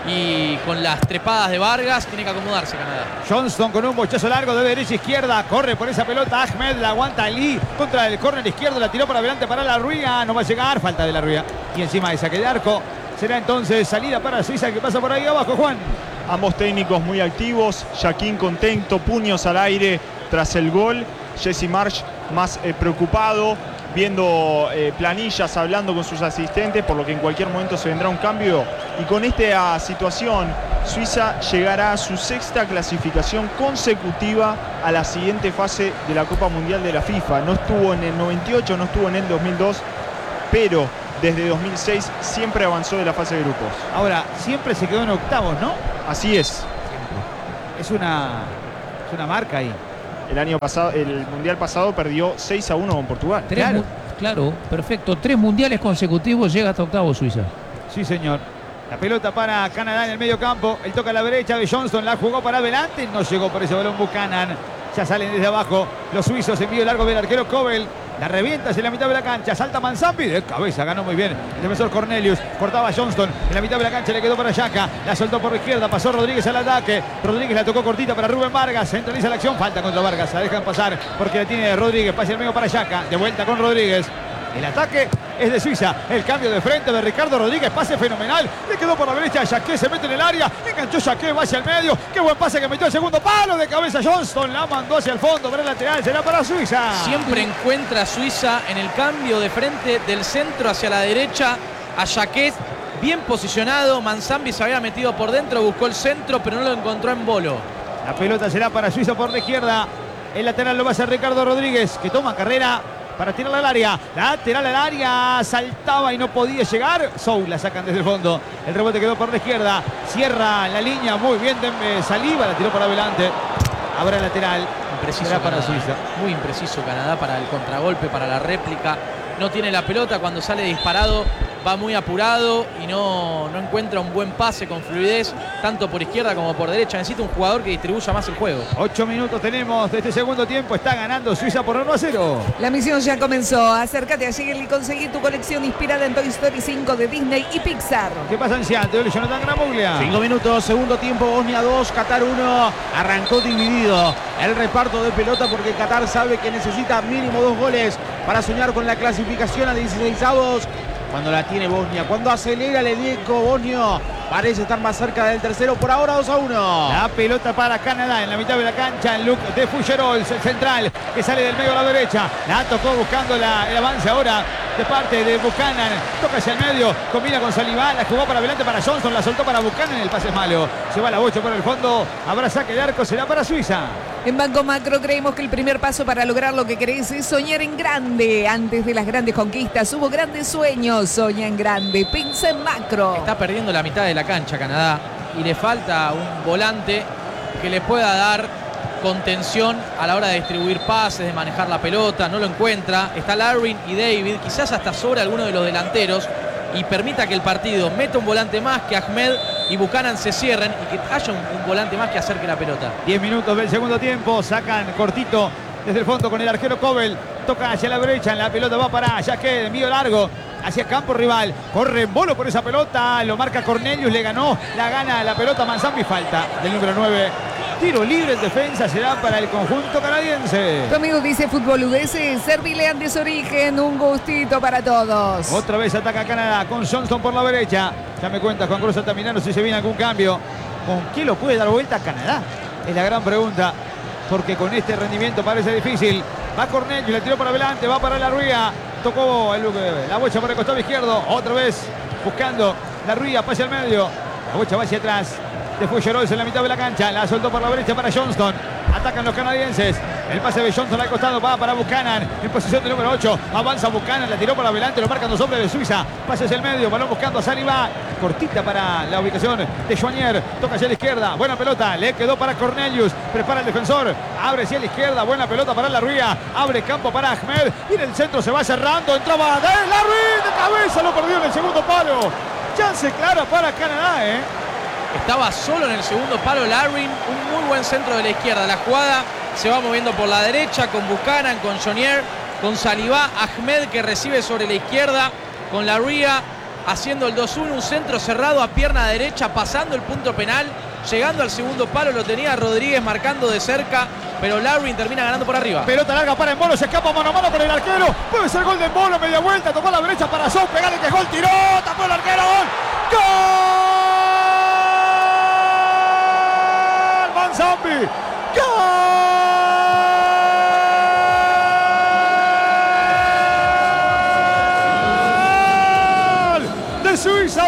Y con las trepadas de Vargas tiene que acomodarse Canadá. Johnston con un bochazo largo de derecha a izquierda. Corre por esa pelota Ahmed. La aguanta Ali contra el córner izquierdo. La tiró para adelante para la Ruiga. No va a llegar. Falta de la Ruiga. Y encima de saque de arco. Será entonces salida para Suiza que pasa por ahí abajo, Juan. Ambos técnicos muy activos. Jaquín contento. Puños al aire tras el gol. Jesse Marsh más eh, preocupado. viendo eh, planillas, hablando con sus asistentes, por lo que en cualquier momento se vendrá un cambio. Y con esta situación, Suiza llegará a su sexta clasificación consecutiva a la siguiente fase de la Copa Mundial de la FIFA. No estuvo en el noventa y ocho, no estuvo en el dos mil dos, pero desde dos mil seis siempre avanzó de la fase de grupos. Ahora, siempre se quedó en octavos, ¿no? Así es. Es una, es una marca ahí. El año pasado, el mundial pasado perdió seis a uno con Portugal. Tres Claro. mu- claro, perfecto. Tres mundiales consecutivos, llega hasta octavo Suiza. Sí, señor. La pelota para Canadá en el medio campo. Él toca a la derecha de Johnston. La jugó para adelante. No llegó por ese balón Buchanan. Ya salen desde abajo los suizos. Envío largo del arquero Kobel. La revienta hacia la mitad de la cancha. Salta Manzambi. De cabeza ganó muy bien el defensor Cornelius. Cortaba Johnston. En la mitad de la cancha le quedó para Yaka. La soltó por la izquierda. Pasó Rodríguez al ataque. Rodríguez la tocó cortita para Rubén Vargas. Centraliza la acción. Falta contra Vargas. La dejan pasar porque la tiene Rodríguez. Pase el medio para Yaka. De vuelta con Rodríguez. El ataque es de Suiza. El cambio de frente de Ricardo Rodríguez. Pase fenomenal. Le quedó por la derecha. Jaqué se mete en el área. Enganchó Jaqué. Va hacia el medio. Qué buen pase que metió el segundo palo. De cabeza Johnston. La mandó hacia el fondo. Para el lateral. Será para Suiza. Siempre encuentra Suiza en el cambio de frente del centro hacia la derecha a Jaquet. Bien posicionado. Manzambi se había metido por dentro. Buscó el centro, pero no lo encontró en Bolo. La pelota será para Suiza por la izquierda. El lateral lo va a hacer Ricardo Rodríguez. Que toma carrera para tirarla al área. Lateral al área. Saltaba y no podía llegar. Sou la sacan desde el fondo. El rebote quedó por la izquierda. Cierra la línea. Muy bien de eh, Saliba. La tiró para adelante. Habrá lateral. Impreciso Será para Canadá. Suiza. Muy impreciso Canadá para el contragolpe, para la réplica. No tiene la pelota. Cuando sale disparado va muy apurado y no, no encuentra un buen pase con fluidez, tanto por izquierda como por derecha. Necesita un jugador que distribuya más el juego. Ocho minutos tenemos de este segundo tiempo. Está ganando Suiza por uno a cero. La misión ya comenzó. Acércate a Shigel y conseguí tu colección inspirada en Toy Story cinco de Disney y Pixar. ¿Qué pasa en Seattle? Jonathan Gramuglia. Cinco minutos, segundo tiempo, Bosnia dos, Qatar uno. Arrancó dividido el reparto de pelota porque Qatar sabe que necesita mínimo dos goles para soñar con la clasificación a dieciseisavos. Cuando la tiene Bosnia, cuando acelera el Edeco, Bosnia parece estar más cerca del tercero, por ahora dos a uno. La pelota para Canadá en la mitad de la cancha. El look de Fougerols, el central que sale del medio a la derecha. La tocó buscando la, el avance ahora de parte de Buchanan. Toca hacia el medio, combina con Saliba. La jugó para adelante para Johnson, la soltó para Buchanan. El pase es malo. Se va la bocha por el fondo. Habrá saque de arco, será para Suiza. En Banco Macro creemos que el primer paso para lograr lo que querés es soñar en grande. Antes de las grandes conquistas hubo grandes sueños. Soña en grande. Piensa en macro. Está perdiendo la mitad de la cancha Canadá y le falta un volante que le pueda dar contención a la hora de distribuir pases, de manejar la pelota. No lo encuentra. Está Larwin y David, quizás hasta sobre alguno de los delanteros, y permita que el partido meta un volante más, que Ahmed y Buchanan se cierren y que haya un, un volante más que acerque la pelota. Diez minutos del segundo tiempo. Sacan cortito desde el fondo con el arquero Kobel. Toca hacia la derecha. La pelota va para Jaquet. Envío largo hacia campo rival. Corre en Bolo por esa pelota. Lo marca Cornelius. Le ganó. La gana la pelota Manzambi. Falta del número nueve. Tiro libre en defensa será para el conjunto canadiense. Tu amigo dice Fútbol U D S, Servilean de su origen, un gustito para todos. Otra vez ataca Canadá con Johnston por la derecha. Ya me cuenta Juan Cruz Altamirano si se viene algún cambio. ¿Con quién lo puede dar vuelta a Canadá? Es la gran pregunta. Porque con este rendimiento parece difícil. Va Cornelius, le tiró para adelante, va para la Ruía. Tocó el, la bocha por el costado izquierdo. Otra vez buscando la Ruía, pase al medio. La bocha va hacia atrás. De Fougerols en la mitad de la cancha. La soltó por la derecha para Johnston. Atacan los canadienses. El pase de Johnston al costado va para Buchanan. En posición de número ocho. Avanza Buchanan. La tiró por adelante. Lo marcan dos hombres de Suiza. Pase hacia el medio. Balón buscando a Saliba. Cortita para la ubicación de Joignier. Toca hacia la izquierda. Buena pelota. Le quedó para Cornelius. Prepara el defensor. Abre hacia la izquierda. Buena pelota para la Ruía. Abre campo para Ahmed. Y en el centro se va cerrando. Entraba de la Ruía de cabeza. Lo perdió en el segundo palo. Chance clara para Canadá, ¿eh? Estaba solo en el segundo palo Larwin, un muy buen centro de la izquierda. La jugada se va moviendo por la derecha con Buchanan, con Joignier, con Saliba, Ahmed que recibe sobre la izquierda, con la Ruía haciendo el dos uno, un centro cerrado a pierna derecha, pasando el punto penal, llegando al segundo palo, lo tenía Rodríguez marcando de cerca, pero Larwin termina ganando por arriba. Pelota larga para Embolo, se escapa mano a mano con el arquero. Puede ser gol de Embolo, media vuelta, tocó a la derecha para Sou, pegale que es gol, tiró, tapó el arquero, gol. ¡Gol! Manzambi. ¡Gol!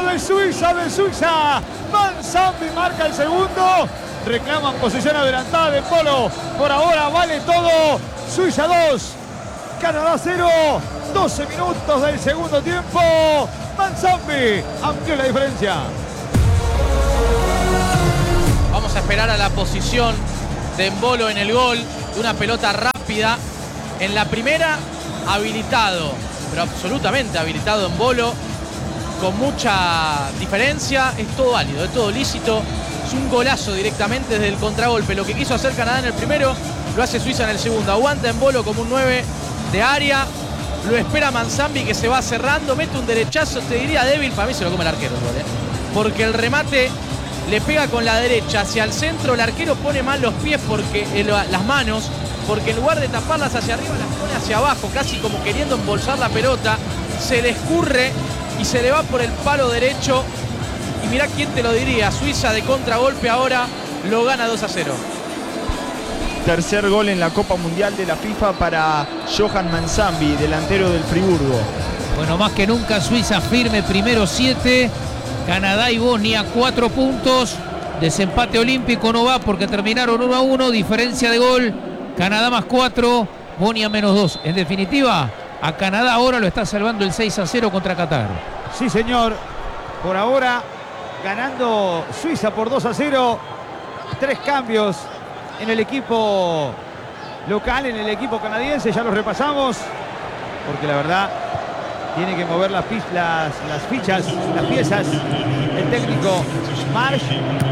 Suiza, de Suiza, de Suiza. Manzambi marca el segundo. Reclaman posición adelantada de Polo. Por ahora vale todo. Suiza dos, Canadá cero. doce minutos del segundo tiempo. Manzambi amplió la diferencia. Vamos a esperar a la posición de Embolo en el gol. De una pelota rápida. En la primera, habilitado. Pero absolutamente habilitado Embolo. Con mucha diferencia. Es todo válido, es todo lícito. Es un golazo directamente desde el contragolpe. Lo que quiso hacer Canadá en el primero, lo hace Suiza en el segundo. Aguanta Embolo como un nueve de área. Lo espera Manzambi, que se va cerrando. Mete un derechazo, te diría débil. Para mí se lo come el arquero el gol, ¿eh? Porque el remate le pega con la derecha hacia el centro. El arquero pone mal los pies, porque eh, las manos, porque en lugar de taparlas hacia arriba, las pone hacia abajo, casi como queriendo embolsar la pelota. Se le escurre y se le va por el palo derecho. Y mirá quién te lo diría. Suiza de contragolpe ahora lo gana dos a cero. Tercer gol en la Copa Mundial de la FIFA para Johan Manzambi, delantero del Friburgo. Bueno, más que nunca Suiza firme, primero siete. Canadá y Bosnia cuatro puntos. Desempate olímpico no va porque terminaron uno a uno. Diferencia de gol. Canadá más cuatro, Bosnia menos dos. En definitiva, a Canadá ahora lo está salvando el seis a cero contra Qatar. Sí, señor. Por ahora ganando Suiza por dos a cero. Tres cambios en el equipo local, en el equipo canadiense. Ya los repasamos. Porque la verdad tiene que mover las, las, las fichas, las piezas. El técnico Marsh.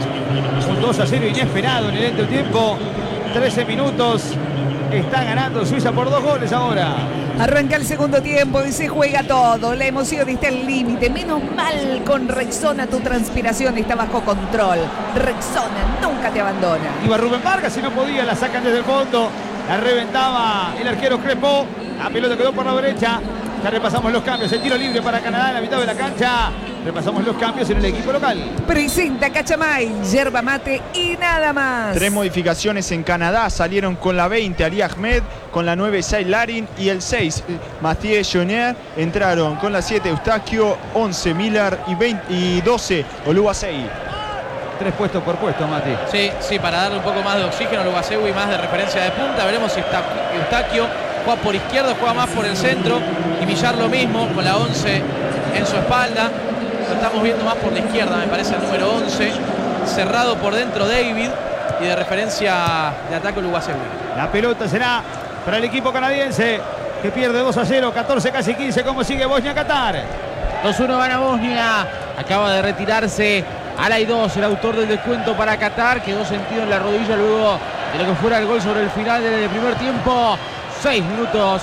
Un dos a cero inesperado en el entretiempo. trece minutos. Está ganando Suiza por dos goles ahora. Arranca el segundo tiempo y se juega todo. La emoción está al límite. Menos mal con Rexona tu transpiración está bajo control. Rexona nunca te abandona. Iba Rubén Vargas, si no podía, la sacan desde el fondo. La reventaba el arquero Crespo. La pelota quedó por la derecha. Ya repasamos los cambios. El tiro libre para Canadá en la mitad de la cancha. Repasamos los cambios en el equipo local. Presenta Cachamay, yerba mate y nada más. Tres modificaciones en Canadá. Salieron con la veinte Ali Ahmed, con la nueve Said Larin y el seis Mathieu Jonier. Entraron con la siete Eustaquio, once Miller y, veinte, y doce Oluwasei. Tres puestos por puesto, Mati. Sí, sí, para darle un poco más de oxígeno a Oluwasei y más de referencia de punta. Veremos si está Eustaquio juega por izquierda, juega más por el centro. Y Millar lo mismo, con la once en su espalda. Lo estamos viendo más por la izquierda, me parece el número once. Cerrado por dentro David. Y de referencia de ataque Oluwasei. La pelota será para el equipo canadiense, que pierde dos a cero, catorce, casi quince. ¿Cómo sigue Bosnia-Qatar? dos uno gana Bosnia. Acaba de retirarse Alay dos, el autor del descuento para Qatar. Quedó sentido en la rodilla luego de lo que fuera el gol sobre el final del primer tiempo. Seis minutos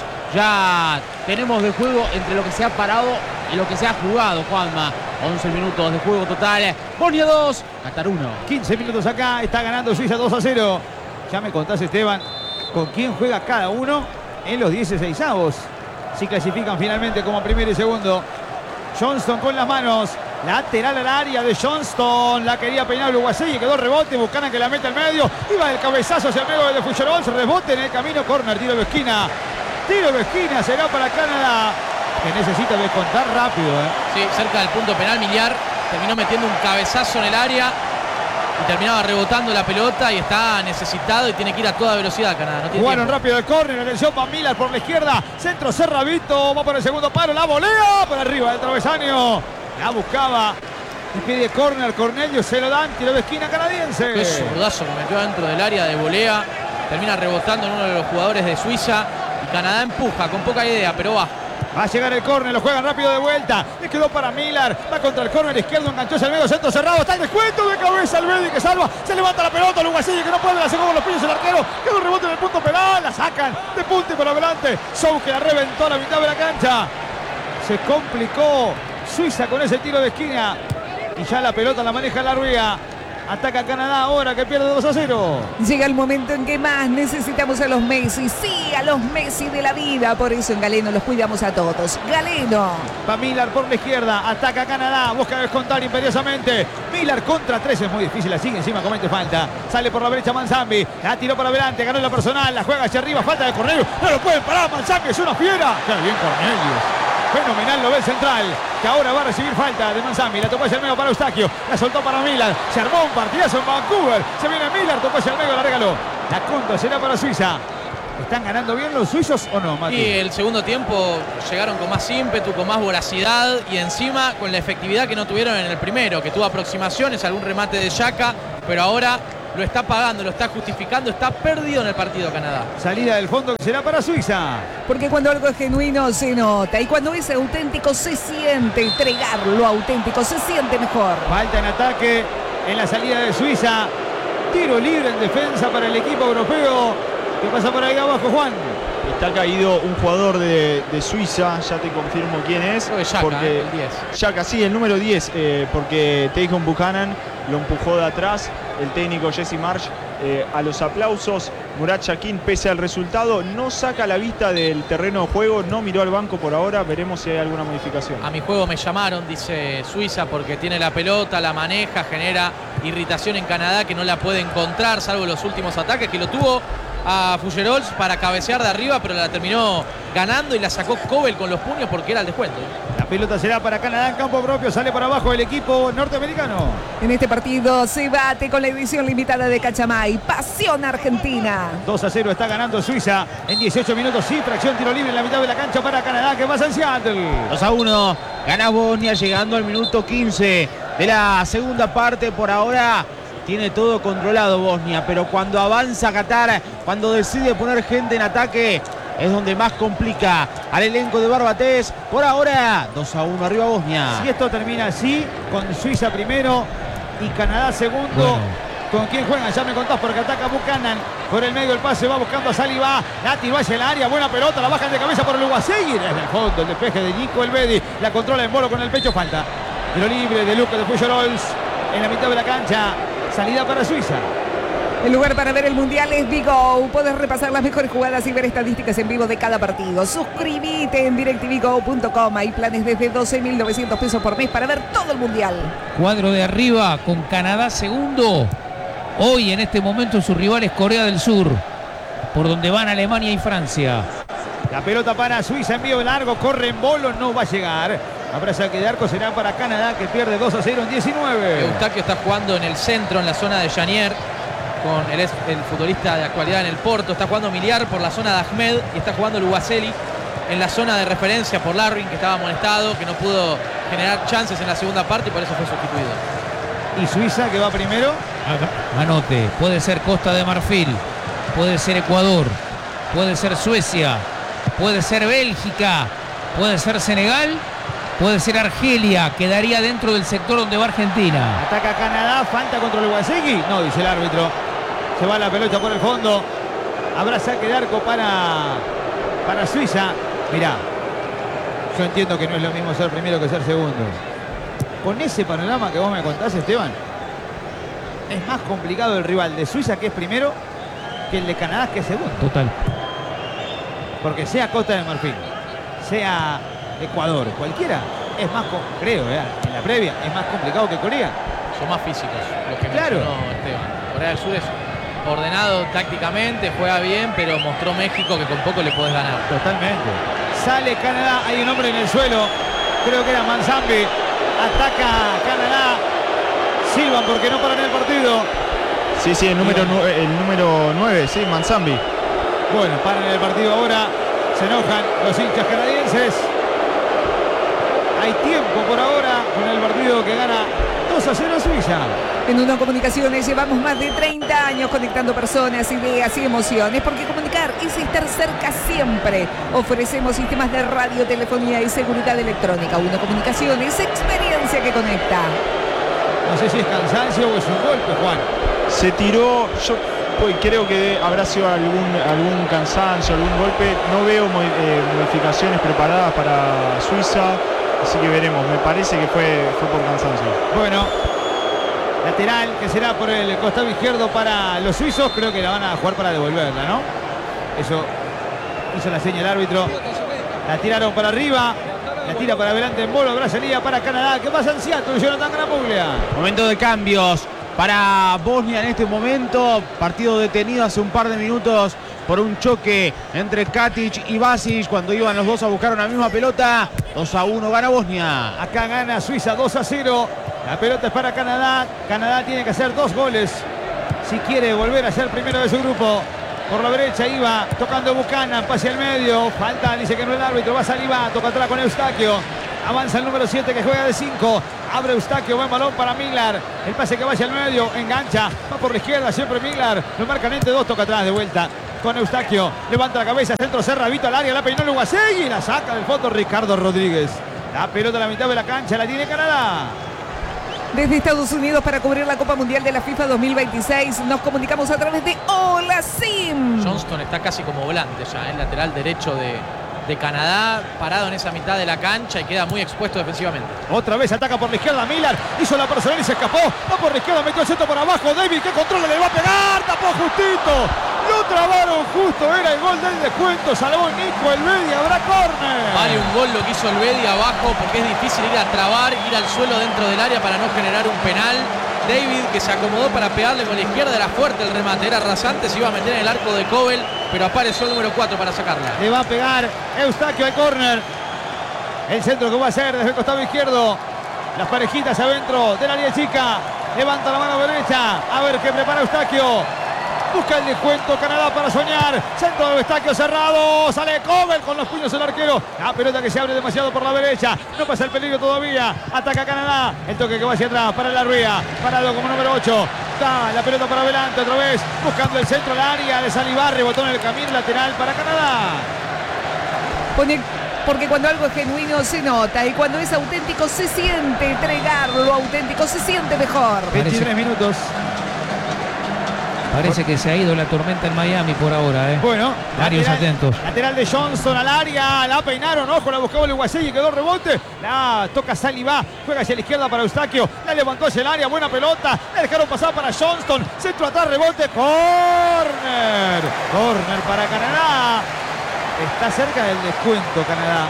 ya tenemos de juego entre lo que se ha parado y lo que se ha jugado, Juanma. once minutos de juego total. Bosnia dos, Qatar uno. quince minutos acá, está ganando Suiza dos a cero. Ya me contás, Esteban, con quién juega cada uno en los dieciseisavos. Si clasifican finalmente como primero y segundo. Johnston con las manos. Lateral al área de Johnston. La quería peinar Oluwasei y quedó rebote. Buchanan que la mete al medio. Iba el cabezazo hacia el medio de Fuyerolz. Rebote en el camino. Corner, tiro de esquina. Tiro de esquina será para Canadá, que necesita descontar rápido. ¿eh? Sí, cerca del punto penal, Millar terminó metiendo un cabezazo en el área y terminaba rebotando la pelota y está necesitado y tiene que ir a toda velocidad Canadá. No tiene Jugaron tiempo. rápido el córner, atención Van Miller por la izquierda, centro Cerravito, va por el segundo palo, la volea por arriba del travesaño, la buscaba y pide córner, Cornelio se lo dan, tiro de esquina canadiense. Qué zurdazo que metió dentro del área de volea, termina rebotando en uno de los jugadores de Suiza y Canadá empuja con poca idea, pero va. Va a llegar el córner, lo juegan rápido de vuelta. Le quedó para Miller. Va contra el córner izquierdo, enganchó hacia el medio, centro cerrado. Está el descuento de cabeza el Bedi que salva. Se levanta la pelota, Oluwasei que no puede, la sacó con los pies el arquero. Quedó un rebote en el punto penal. La sacan de punta y por adelante. Sou que la reventó a la mitad de la cancha. Se complicó Suiza con ese tiro de esquina. Y ya la pelota la maneja la Ruía. Ataca Canadá ahora que pierde dos a cero. Llega el momento en que más necesitamos a los Messi. Sí, a los Messi de la vida. Por eso en Galeno los cuidamos a todos. Galeno. Va Miller por la izquierda. Ataca Canadá. Busca descontar imperiosamente. Miller contra tres. Es muy difícil. La sigue encima. Comete falta. Sale por la derecha Manzambi. La tiró para adelante. Ganó la personal. La juega hacia arriba. Falta de Cornelius. No lo pueden parar. Manzambi es una fiera. Qué bien Cornelius. fenomenal lo ve el central, que ahora va a recibir falta de Manzambi. La tocó hacia el medio para Eustaquio, la soltó para Miller. Se armó un partidazo en Vancouver. Se viene Miller, tocó hacia el medio, la regaló. La contra será para Suiza. ¿Están ganando bien los suizos o no, Mati? Y el segundo tiempo llegaron con más ímpetu, con más voracidad y encima con la efectividad que no tuvieron en el primero, que tuvo aproximaciones, algún remate de Xhaka, pero ahora lo está pagando, lo está justificando, está perdido en el partido Canadá. Salida del fondo que será para Suiza. Porque cuando algo es genuino se nota y cuando es auténtico se siente. Entregar lo auténtico se siente mejor. Falta en ataque en la salida de Suiza. Tiro libre en defensa para el equipo europeo. ¿Qué pasa por ahí abajo, Juan? Está caído un jugador de, de Suiza, ya te confirmo quién es. Xhaka, porque, ¿eh? El diez. Xhaka, sí, el número diez, eh, porque Tejon Buchanan lo empujó de atrás, el técnico Jesse Marsh, eh, a los aplausos. Murat Yakin, pese al resultado, no saca la vista del terreno de juego, no miró al banco por ahora, veremos si hay alguna modificación. A mi juego me llamaron, dice Suiza, porque tiene la pelota, la maneja, genera irritación en Canadá que no la puede encontrar, salvo los últimos ataques que lo tuvo a Fougerols para cabecear de arriba, pero la terminó ganando y la sacó Cobel con los puños porque era el descuento. La pelota será para Canadá en campo propio, sale para abajo el equipo norteamericano. En este partido se bate con la edición limitada de Cachamay. Pasión Argentina. dos a cero está ganando Suiza en dieciocho minutos. Sí, fracción tiro libre en la mitad de la cancha para Canadá, que pasa en Seattle. dos a uno, gana Bosnia llegando al minuto quince de la segunda parte. Por ahora tiene todo controlado Bosnia, pero cuando avanza Qatar, cuando decide poner gente en ataque, es donde más complica al elenco de Barbatés. Por ahora, dos a uno arriba Bosnia. Si esto termina así, con Suiza primero y Canadá segundo. Bueno. ¿Con quién juegan? Ya me contás, porque ataca Buchanan. Por el medio el pase va buscando a Saliba. La tiró hacia el área, buena pelota, la bajan de cabeza por el Uguasegui. Desde el fondo, el despeje de Nico Elvedi. La controla en Bolo con el pecho, falta. Tiro libre de Lucas de Fougerols en la mitad de la cancha. Salida para Suiza. El lugar para ver el Mundial es Bigo. Puedes repasar las mejores jugadas y ver estadísticas en vivo de cada partido. Suscríbete en directv go punto com. Hay planes desde doce mil novecientos pesos por mes para ver todo el Mundial. Cuadro de arriba con Canadá segundo. Hoy en este momento su rival es Corea del Sur, por donde van Alemania y Francia. La pelota para Suiza, envío largo, corre en Bolo, no va a llegar. Habrá saque de arco, será para Canadá, que pierde dos a cero en diecinueve. Eustaquio está jugando en el centro, en la zona de Janier, con el, el futbolista de actualidad en el Porto. Está jugando Miliar por la zona de Ahmed y está jugando Lugaceli en la zona de referencia por Larwin, que estaba amonestado, que no pudo generar chances en la segunda parte y por eso fue sustituido. ¿Y Suiza, que va primero? Anote, puede ser Costa de Marfil, puede ser Ecuador, puede ser Suecia, puede ser Bélgica, puede ser Senegal, puede ser Argelia. Quedaría dentro del sector donde va Argentina. Ataca Canadá, falta contra el Uguasegui. No, dice el árbitro. Se va la pelota por el fondo. Habrá saque de arco para, para Suiza. Mirá, yo entiendo que no es lo mismo ser primero que ser segundo. Con ese panorama que vos me contás, Esteban, es más complicado el rival de Suiza, que es primero, que el de Canadá, que es segundo. Total. Porque sea Costa de Marfil, sea Ecuador, cualquiera, es más, creo, ¿eh? En la previa, es más complicado que Corea. Son más físicos los que claro. mencionó Esteban. Corea del Sur es ordenado tácticamente, juega bien, pero mostró México que con poco le podés ganar. Totalmente. Sale Canadá, hay un hombre en el suelo, creo que era Manzambi. Ataca Canadá. Silvan porque no paran el partido. Sí, sí, el número, nueve, el número nueve, sí, Manzambi. Bueno, paran el partido ahora. Se enojan los hinchas canadienses. Hay tiempo por ahora con el partido que gana dos a cero Suiza. En Uno Comunicaciones llevamos más de treinta años conectando personas, ideas y emociones, porque comunicar es estar cerca siempre. Ofrecemos sistemas de radio, telefonía y seguridad electrónica. Uno Comunicaciones, experiencia que conecta. No sé si es cansancio o es un golpe, Juan. Se tiró, yo pues, creo que habrá sido algún, algún cansancio, algún golpe. No veo eh, modificaciones preparadas para Suiza, así que veremos. Me parece que fue, fue por cansancio. Bueno, lateral que será por el costado izquierdo para los suizos. Creo que la van a jugar para devolverla, ¿no? Eso hizo la señal el árbitro. La tiraron para arriba. La tira para adelante en Bolo. Habrá salida para Canadá. ¿Qué pasa en Seattle? Jonathan Gramuglia. Momento de cambios para Bosnia en este momento. Partido detenido hace un par de minutos por un choque entre Katic y Basic cuando iban los dos a buscar una misma pelota. dos a uno gana Bosnia. Acá gana Suiza dos a cero. La pelota es para Canadá. Canadá tiene que hacer dos goles si quiere volver a ser primero de su grupo. Por la derecha iba tocando Buchanan, pase al medio. Falta, dice que no el árbitro. Va Saliba, toca atrás con Eustaquio. Avanza el número siete que juega de cinco. Abre Eustaquio, buen balón para Miglar. El pase que vaya al medio, engancha. Va por la izquierda, siempre Miglar. Lo marcan entre dos, toca atrás de vuelta con Eustaquio. Levanta la cabeza, centro, cerra, Vito al área. La peinó Luguasegui y la saca del fondo Ricardo Rodríguez. La pelota a la mitad de la cancha, la tiene Canadá. Desde Estados Unidos para cubrir la Copa Mundial de la FIFA dos mil veintiséis nos comunicamos a través de Hola Sim. Johnston está casi como volante ya, el lateral derecho de, de Canadá, parado en esa mitad de la cancha y queda muy expuesto defensivamente. Otra vez ataca por la izquierda Miller, hizo la personal y se escapó. Va por la izquierda, metió el centro por abajo. David que controla, le va a pegar, tapó justito. Lo trabaron justo, era el gol del descuento. Salvó Nico Elvedi, habrá córner. Vale un gol lo que hizo Elvedi abajo porque es difícil ir a trabar, ir al suelo dentro del área para no generar un penal. David que se acomodó para pegarle con la izquierda, era fuerte el remate, era rasante, se iba a meter en el arco de Kobel, pero apareció el número cuatro para sacarla. Le va a pegar Eustaquio al córner. El centro que va a hacer desde el costado izquierdo. Las parejitas adentro del área chica. Levanta la mano derecha. A ver qué prepara Eustaquio. Busca el descuento Canadá para soñar. Centro de Eustaquio cerrado. Sale Kobel con los puños el arquero. La pelota que se abre demasiado por la derecha. No pasa el peligro todavía. Ataca Canadá. El toque que va hacia atrás para la Ruía. Parado como número ocho. Da la pelota para adelante otra vez. Buscando el centro al área de Saliba. Rebotó en el camino lateral para Canadá. Pone, porque cuando algo es genuino se nota y cuando es auténtico se siente. Entregar lo auténtico se siente mejor. veintitrés minutos. Parece que se ha ido la tormenta en Miami por ahora, ¿eh? Bueno, varios lateral, atentos. Lateral de Johnson al área, la peinaron, ojo, la buscaba el Uguasegui, quedó rebote. La toca Saliba, juega hacia la izquierda para Eustaquio, la levantó hacia el área, buena pelota, la dejaron pasar para Johnston, centro atrás, rebote, córner. Córner para Canadá. Está cerca del descuento Canadá.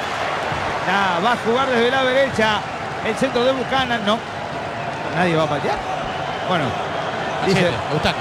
La va a jugar desde la derecha, el centro de Buchanan, no. Nadie va a patear. Bueno, dice Eustaquio.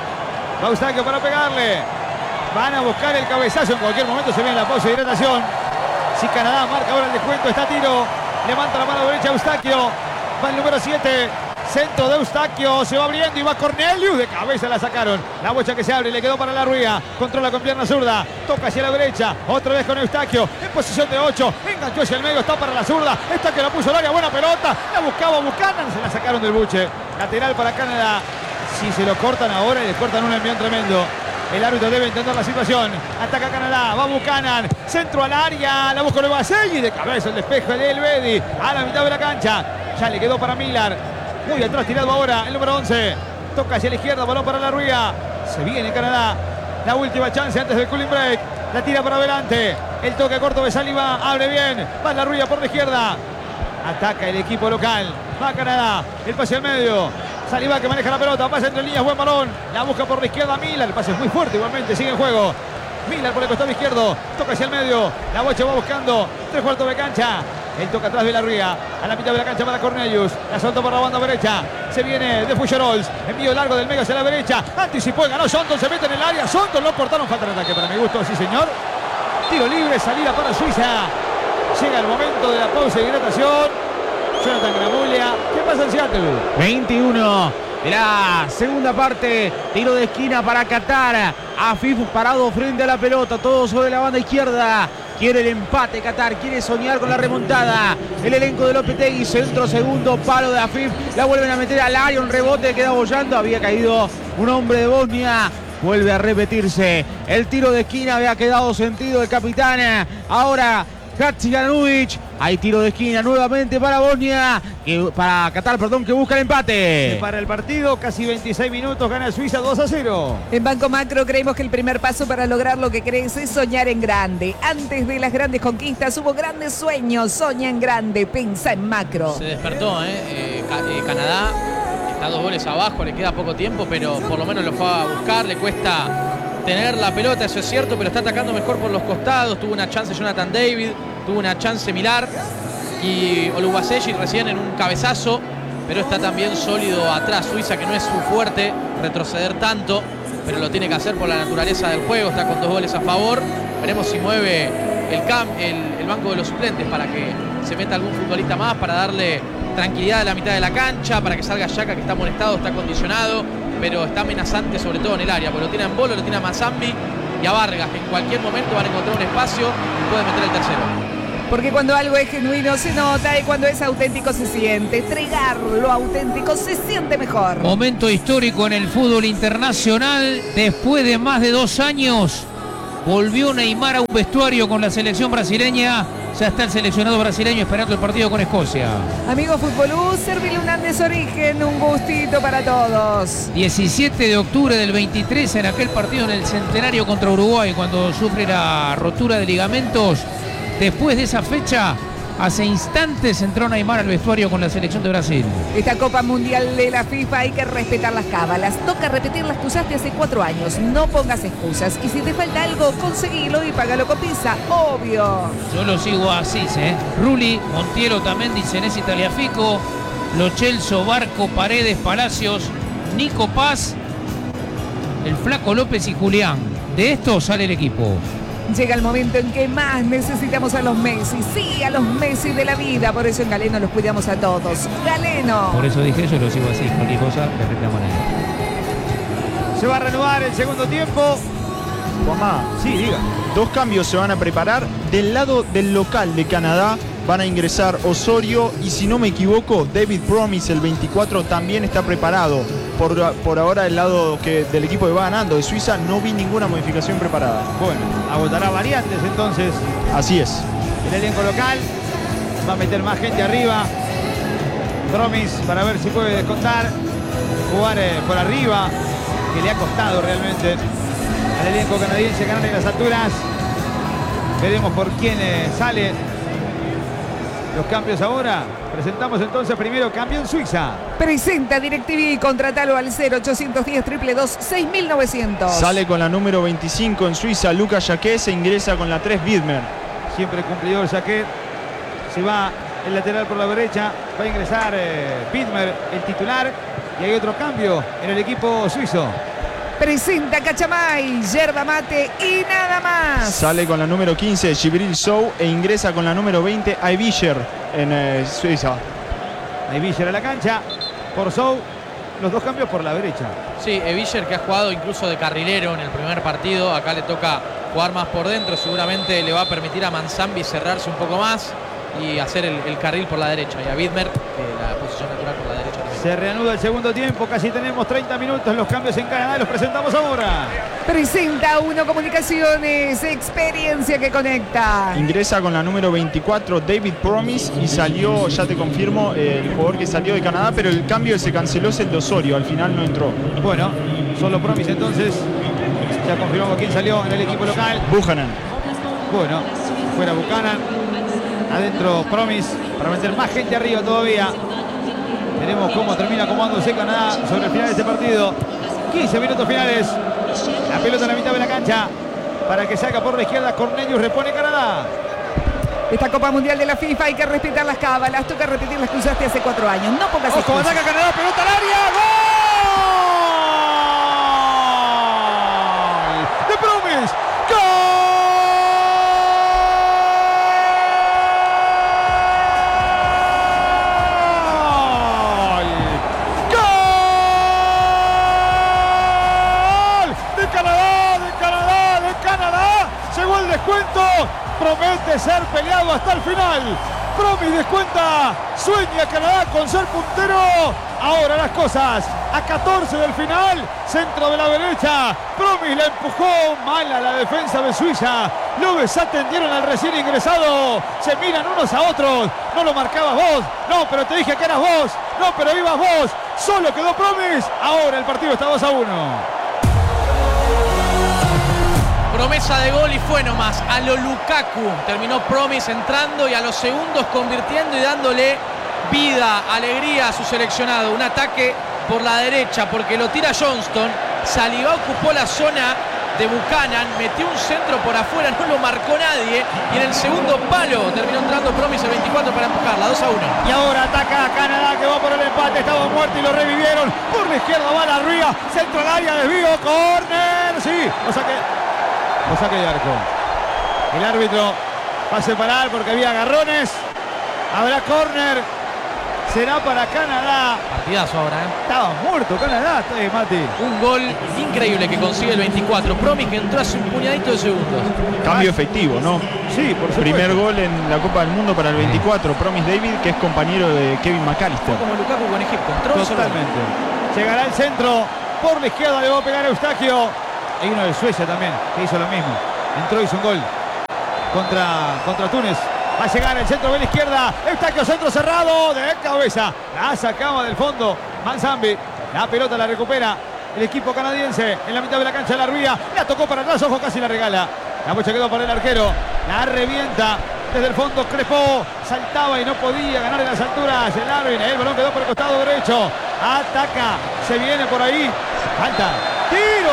Va Eustaquio para pegarle. Van a buscar el cabezazo. En cualquier momento se viene la pausa de hidratación. Si Canadá marca ahora el descuento, está a tiro. Levanta la mano derecha Eustaquio. Va el número siete. Centro de Eustaquio. Se va abriendo y va Cornelius. De cabeza la sacaron. La bocha que se abre. Le quedó para la Ruía. Controla con pierna zurda. Toca hacia la derecha. Otra vez con Eustaquio. En posición de ocho. Enganchó hacia el medio. Está para la zurda. Eustaquio la puso al área. Buena pelota. La buscaba Buchanan. Se la sacaron del buche. Lateral para Canadá. Si se lo cortan ahora y les cortan un envión tremendo. El árbitro debe entender la situación. Ataca Canadá, va Buchanan. Centro al área, la busca Uguasegui. De cabeza el despeje de Elvedi. A la mitad de la cancha. Ya le quedó para Miller. Muy atrás tirado ahora el número once. Toca hacia la izquierda, balón para la Ruía. Se viene Canadá. La última chance antes del cooling break. La tira para adelante. El toque corto de Saliba. Abre bien. Va la Ruía por la izquierda. Ataca el equipo local. Va Canadá. El pase al medio. Saliba que maneja la pelota, pasa entre líneas, buen balón. La busca por la izquierda Miller. El pase es muy fuerte igualmente, sigue en juego. Miller por el costado izquierdo, toca hacia el medio. La bocha va buscando tres cuartos de cancha. El toca atrás de la Ría. A la mitad de la cancha para Cornelius. La soltó por la banda derecha. Se viene de Fucherols. Envío largo del medio hacia la derecha. Anticipó y ganó Sonton. Se mete en el área. Sonton lo cortaron. Falta de ataque para mi gusto, sí señor. Tiro libre, salida para Suiza. Llega el momento de la pausa de hidratación. Jonathan Gramulia. ¿Qué pasa en Seattle? veintiuno de la segunda parte. Tiro de esquina para Qatar. Afif parado frente a la pelota. Todo sobre la banda izquierda. Quiere el empate Qatar. Quiere soñar con la remontada. El elenco de Lopetegui. Centro segundo. Palo de Afif. La vuelven a meter al área. Un rebote. Queda bollando. Había caído un hombre de Bosnia. Vuelve a repetirse. El tiro de esquina había quedado sentido el capitán. Ahora Hatzilanovic. Hay tiro de esquina nuevamente para Bosnia, que, para Qatar, perdón, que busca el empate. Para el partido, casi veintiséis minutos, gana Suiza dos a cero. En Banco Macro creemos que el primer paso para lograr lo que crees es soñar en grande. Antes de las grandes conquistas hubo grandes sueños. Soña en grande, pensa en macro. Se despertó, ¿eh? Eh, Ca- eh, Canadá está dos goles abajo, le queda poco tiempo, pero por lo menos lo fue a buscar. Le cuesta tener la pelota, eso es cierto, pero está atacando mejor por los costados. Tuvo una chance Jonathan David, tuvo una chance Milar y Oluwaseyi recién en un cabezazo, pero está también sólido atrás. Suiza, que no es su fuerte retroceder tanto, pero lo tiene que hacer por la naturaleza del juego. Está con dos goles a favor. Veremos si mueve el, cam, el, el banco de los suplentes para que se meta algún futbolista más, para darle tranquilidad a la mitad de la cancha, para que salga Yaka, que está molestado, está condicionado, pero está amenazante sobre todo en el área, porque lo tiene a Embolo, lo tiene a Mazambi y a Vargas, que en cualquier momento van a encontrar un espacio y pueden meter el tercero. Porque cuando algo es genuino se nota y cuando es auténtico se siente. Entregar lo auténtico se siente mejor. Momento histórico en el fútbol internacional. Después de más de dos años, volvió Neymar a un vestuario con la selección brasileña. Ya está el seleccionado brasileño esperando el partido con Escocia. Amigo Futbolú, Servil Hernández Origen, un gustito para todos. diecisiete de octubre del veintitrés, en aquel partido en el Centenario contra Uruguay, cuando sufre la rotura de ligamentos. Después de esa fecha, hace instantes entró Neymar al vestuario con la selección de Brasil. Esta Copa Mundial de la FIFA hay que respetar las cábalas. Toca repetir las que usaste hace cuatro años. No pongas excusas. Y si te falta algo, conseguilo y págalo con Pizza, obvio. Yo lo sigo así, ¿eh? Rulli, Montiel, Otamendi, Senesi, Tagliafico, Lo Celso, Barco, Paredes, Palacios, Nico Paz, el Flaco López y Julián. De esto sale el equipo. Llega el momento en que más necesitamos a los Messi. Sí, a los Messi de la vida. Por eso en Galeno los cuidamos a todos. Galeno. Por eso dije yo lo sigo así. Cualquier cosa le reclaman a él. Se va a renovar el segundo tiempo. Juanma, sí, diga. Dos cambios se van a preparar. Del lado del local de Canadá van a ingresar Osorio y, si no me equivoco, David Promise, el veinticuatro, también está preparado. Por, por ahora, del lado que, del equipo que va ganando de Suiza, no vi ninguna modificación preparada. Bueno, agotará variantes entonces. Así es. El elenco local va a meter más gente arriba. Promise para ver si puede descontar. Jugar eh, por arriba, que le ha costado realmente al elenco canadiense ganar en las alturas. Veremos por quién eh, sale. Los cambios ahora. Presentamos entonces primero cambio en Suiza. Presenta DirecTV y contratalo al cero ochocientos diez, dos dos dos, seis mil novecientos. Sale con la número veinticinco en Suiza Lucas Jaquet, se ingresa con la tres Widmer. Siempre cumplidor Jaquet. Se va el lateral por la derecha. Va a ingresar eh, Widmer, el titular. Y hay otro cambio en el equipo suizo. Presenta Cachamay, yerba mate y nada más. Sale con la número quince Gibril Sou e ingresa con la número veinte Aibischer en eh, Suiza. Aibischer a la cancha por Sou. Los dos cambios por la derecha. Sí, Aibischer, que ha jugado incluso de carrilero en el primer partido. Acá le toca jugar más por dentro. Seguramente le va a permitir a Manzambi cerrarse un poco más y hacer el, el carril por la derecha. Y a Widmer, eh, la posición natural por la derecha. Se reanuda el segundo tiempo, casi tenemos treinta minutos. Los cambios en Canadá los presentamos ahora. Presenta Uno Comunicaciones, experiencia que conecta. Ingresa con la número veinticuatro David Promise y salió, ya te confirmo, el jugador que salió de Canadá, pero el cambio que se canceló es el de Osorio, al final no entró. Bueno, solo Promise entonces. Ya confirmamos quién salió en el equipo local. Buchanan. Bueno, fuera Buchanan. Adentro Promise para meter más gente arriba todavía. Veremos cómo termina acomodándose Canadá sobre el final de este partido. quince minutos finales. La pelota en la mitad de la cancha. Para que salga por la izquierda. Cornelius repone Canadá. Esta Copa Mundial de la FIFA hay que respetar las cábalas. Toca repetir las que usaste hace cuatro años. No pongas Ojo, excusas. ataca Canadá. Pelota al área. ¡Gol! De Promise. ¡Gol! Descuento, promete ser peleado hasta el final. Promise descuenta, sueña Canadá con ser puntero. Ahora las cosas a catorce del final, centro de la derecha. Promise la empujó mal a la defensa de Suiza. Los atendieron al recién ingresado. Se miran unos a otros. No lo marcabas vos. No, pero te dije que eras vos. No, pero ibas vos. Solo quedó Promise. Ahora el partido está dos a uno. Promesa de gol y fue nomás a lo Lukaku. Terminó Promise entrando y a los segundos convirtiendo y dándole vida, alegría a su seleccionado. Un ataque por la derecha porque lo tira Johnston. Saliba ocupó la zona de Buchanan, metió un centro por afuera, no lo marcó nadie, y en el segundo palo terminó entrando Promise el veinticuatro para empujarla, dos a uno. Y ahora ataca Canadá, que va por el empate, estaba muerto y lo revivieron. Por la izquierda va la Ría, centro al área, desvío, córner, sí, o saque, o saque de arco. El árbitro va a separar porque había agarrones. Habrá córner. Será para Canadá. Partidazo ahora, ¿eh? Estaba muerto Canadá, está ahí, Mati. Un gol increíble que consigue el veinticuatro. Promise que entró hace un puñadito de segundos. Cambio efectivo, ¿no? Sí, por supuesto. Primer gol en la Copa del Mundo para el veinticuatro. Promise David, que es compañero de Kevin McAllister. Como Lukaku con Egipto. Entró totalmente. Llegará el centro. Por la izquierda le va a pegar a Eustaquio. Hay uno de Suecia también, que hizo lo mismo. Entró, hizo un gol contra, contra Túnez. Va a llegar el centro de la izquierda. Eustaquio, centro cerrado de cabeza. La sacaba del fondo Manzambi. La pelota la recupera el equipo canadiense en la mitad de la cancha de la Ría. La tocó para atrás, ojo, casi la regala. La bocha quedó para el arquero. La revienta desde el fondo. Crespó. Saltaba y no podía ganar en las alturas. El Arvin. El balón quedó por el costado derecho. Ataca. Se viene por ahí. Falta. Tiro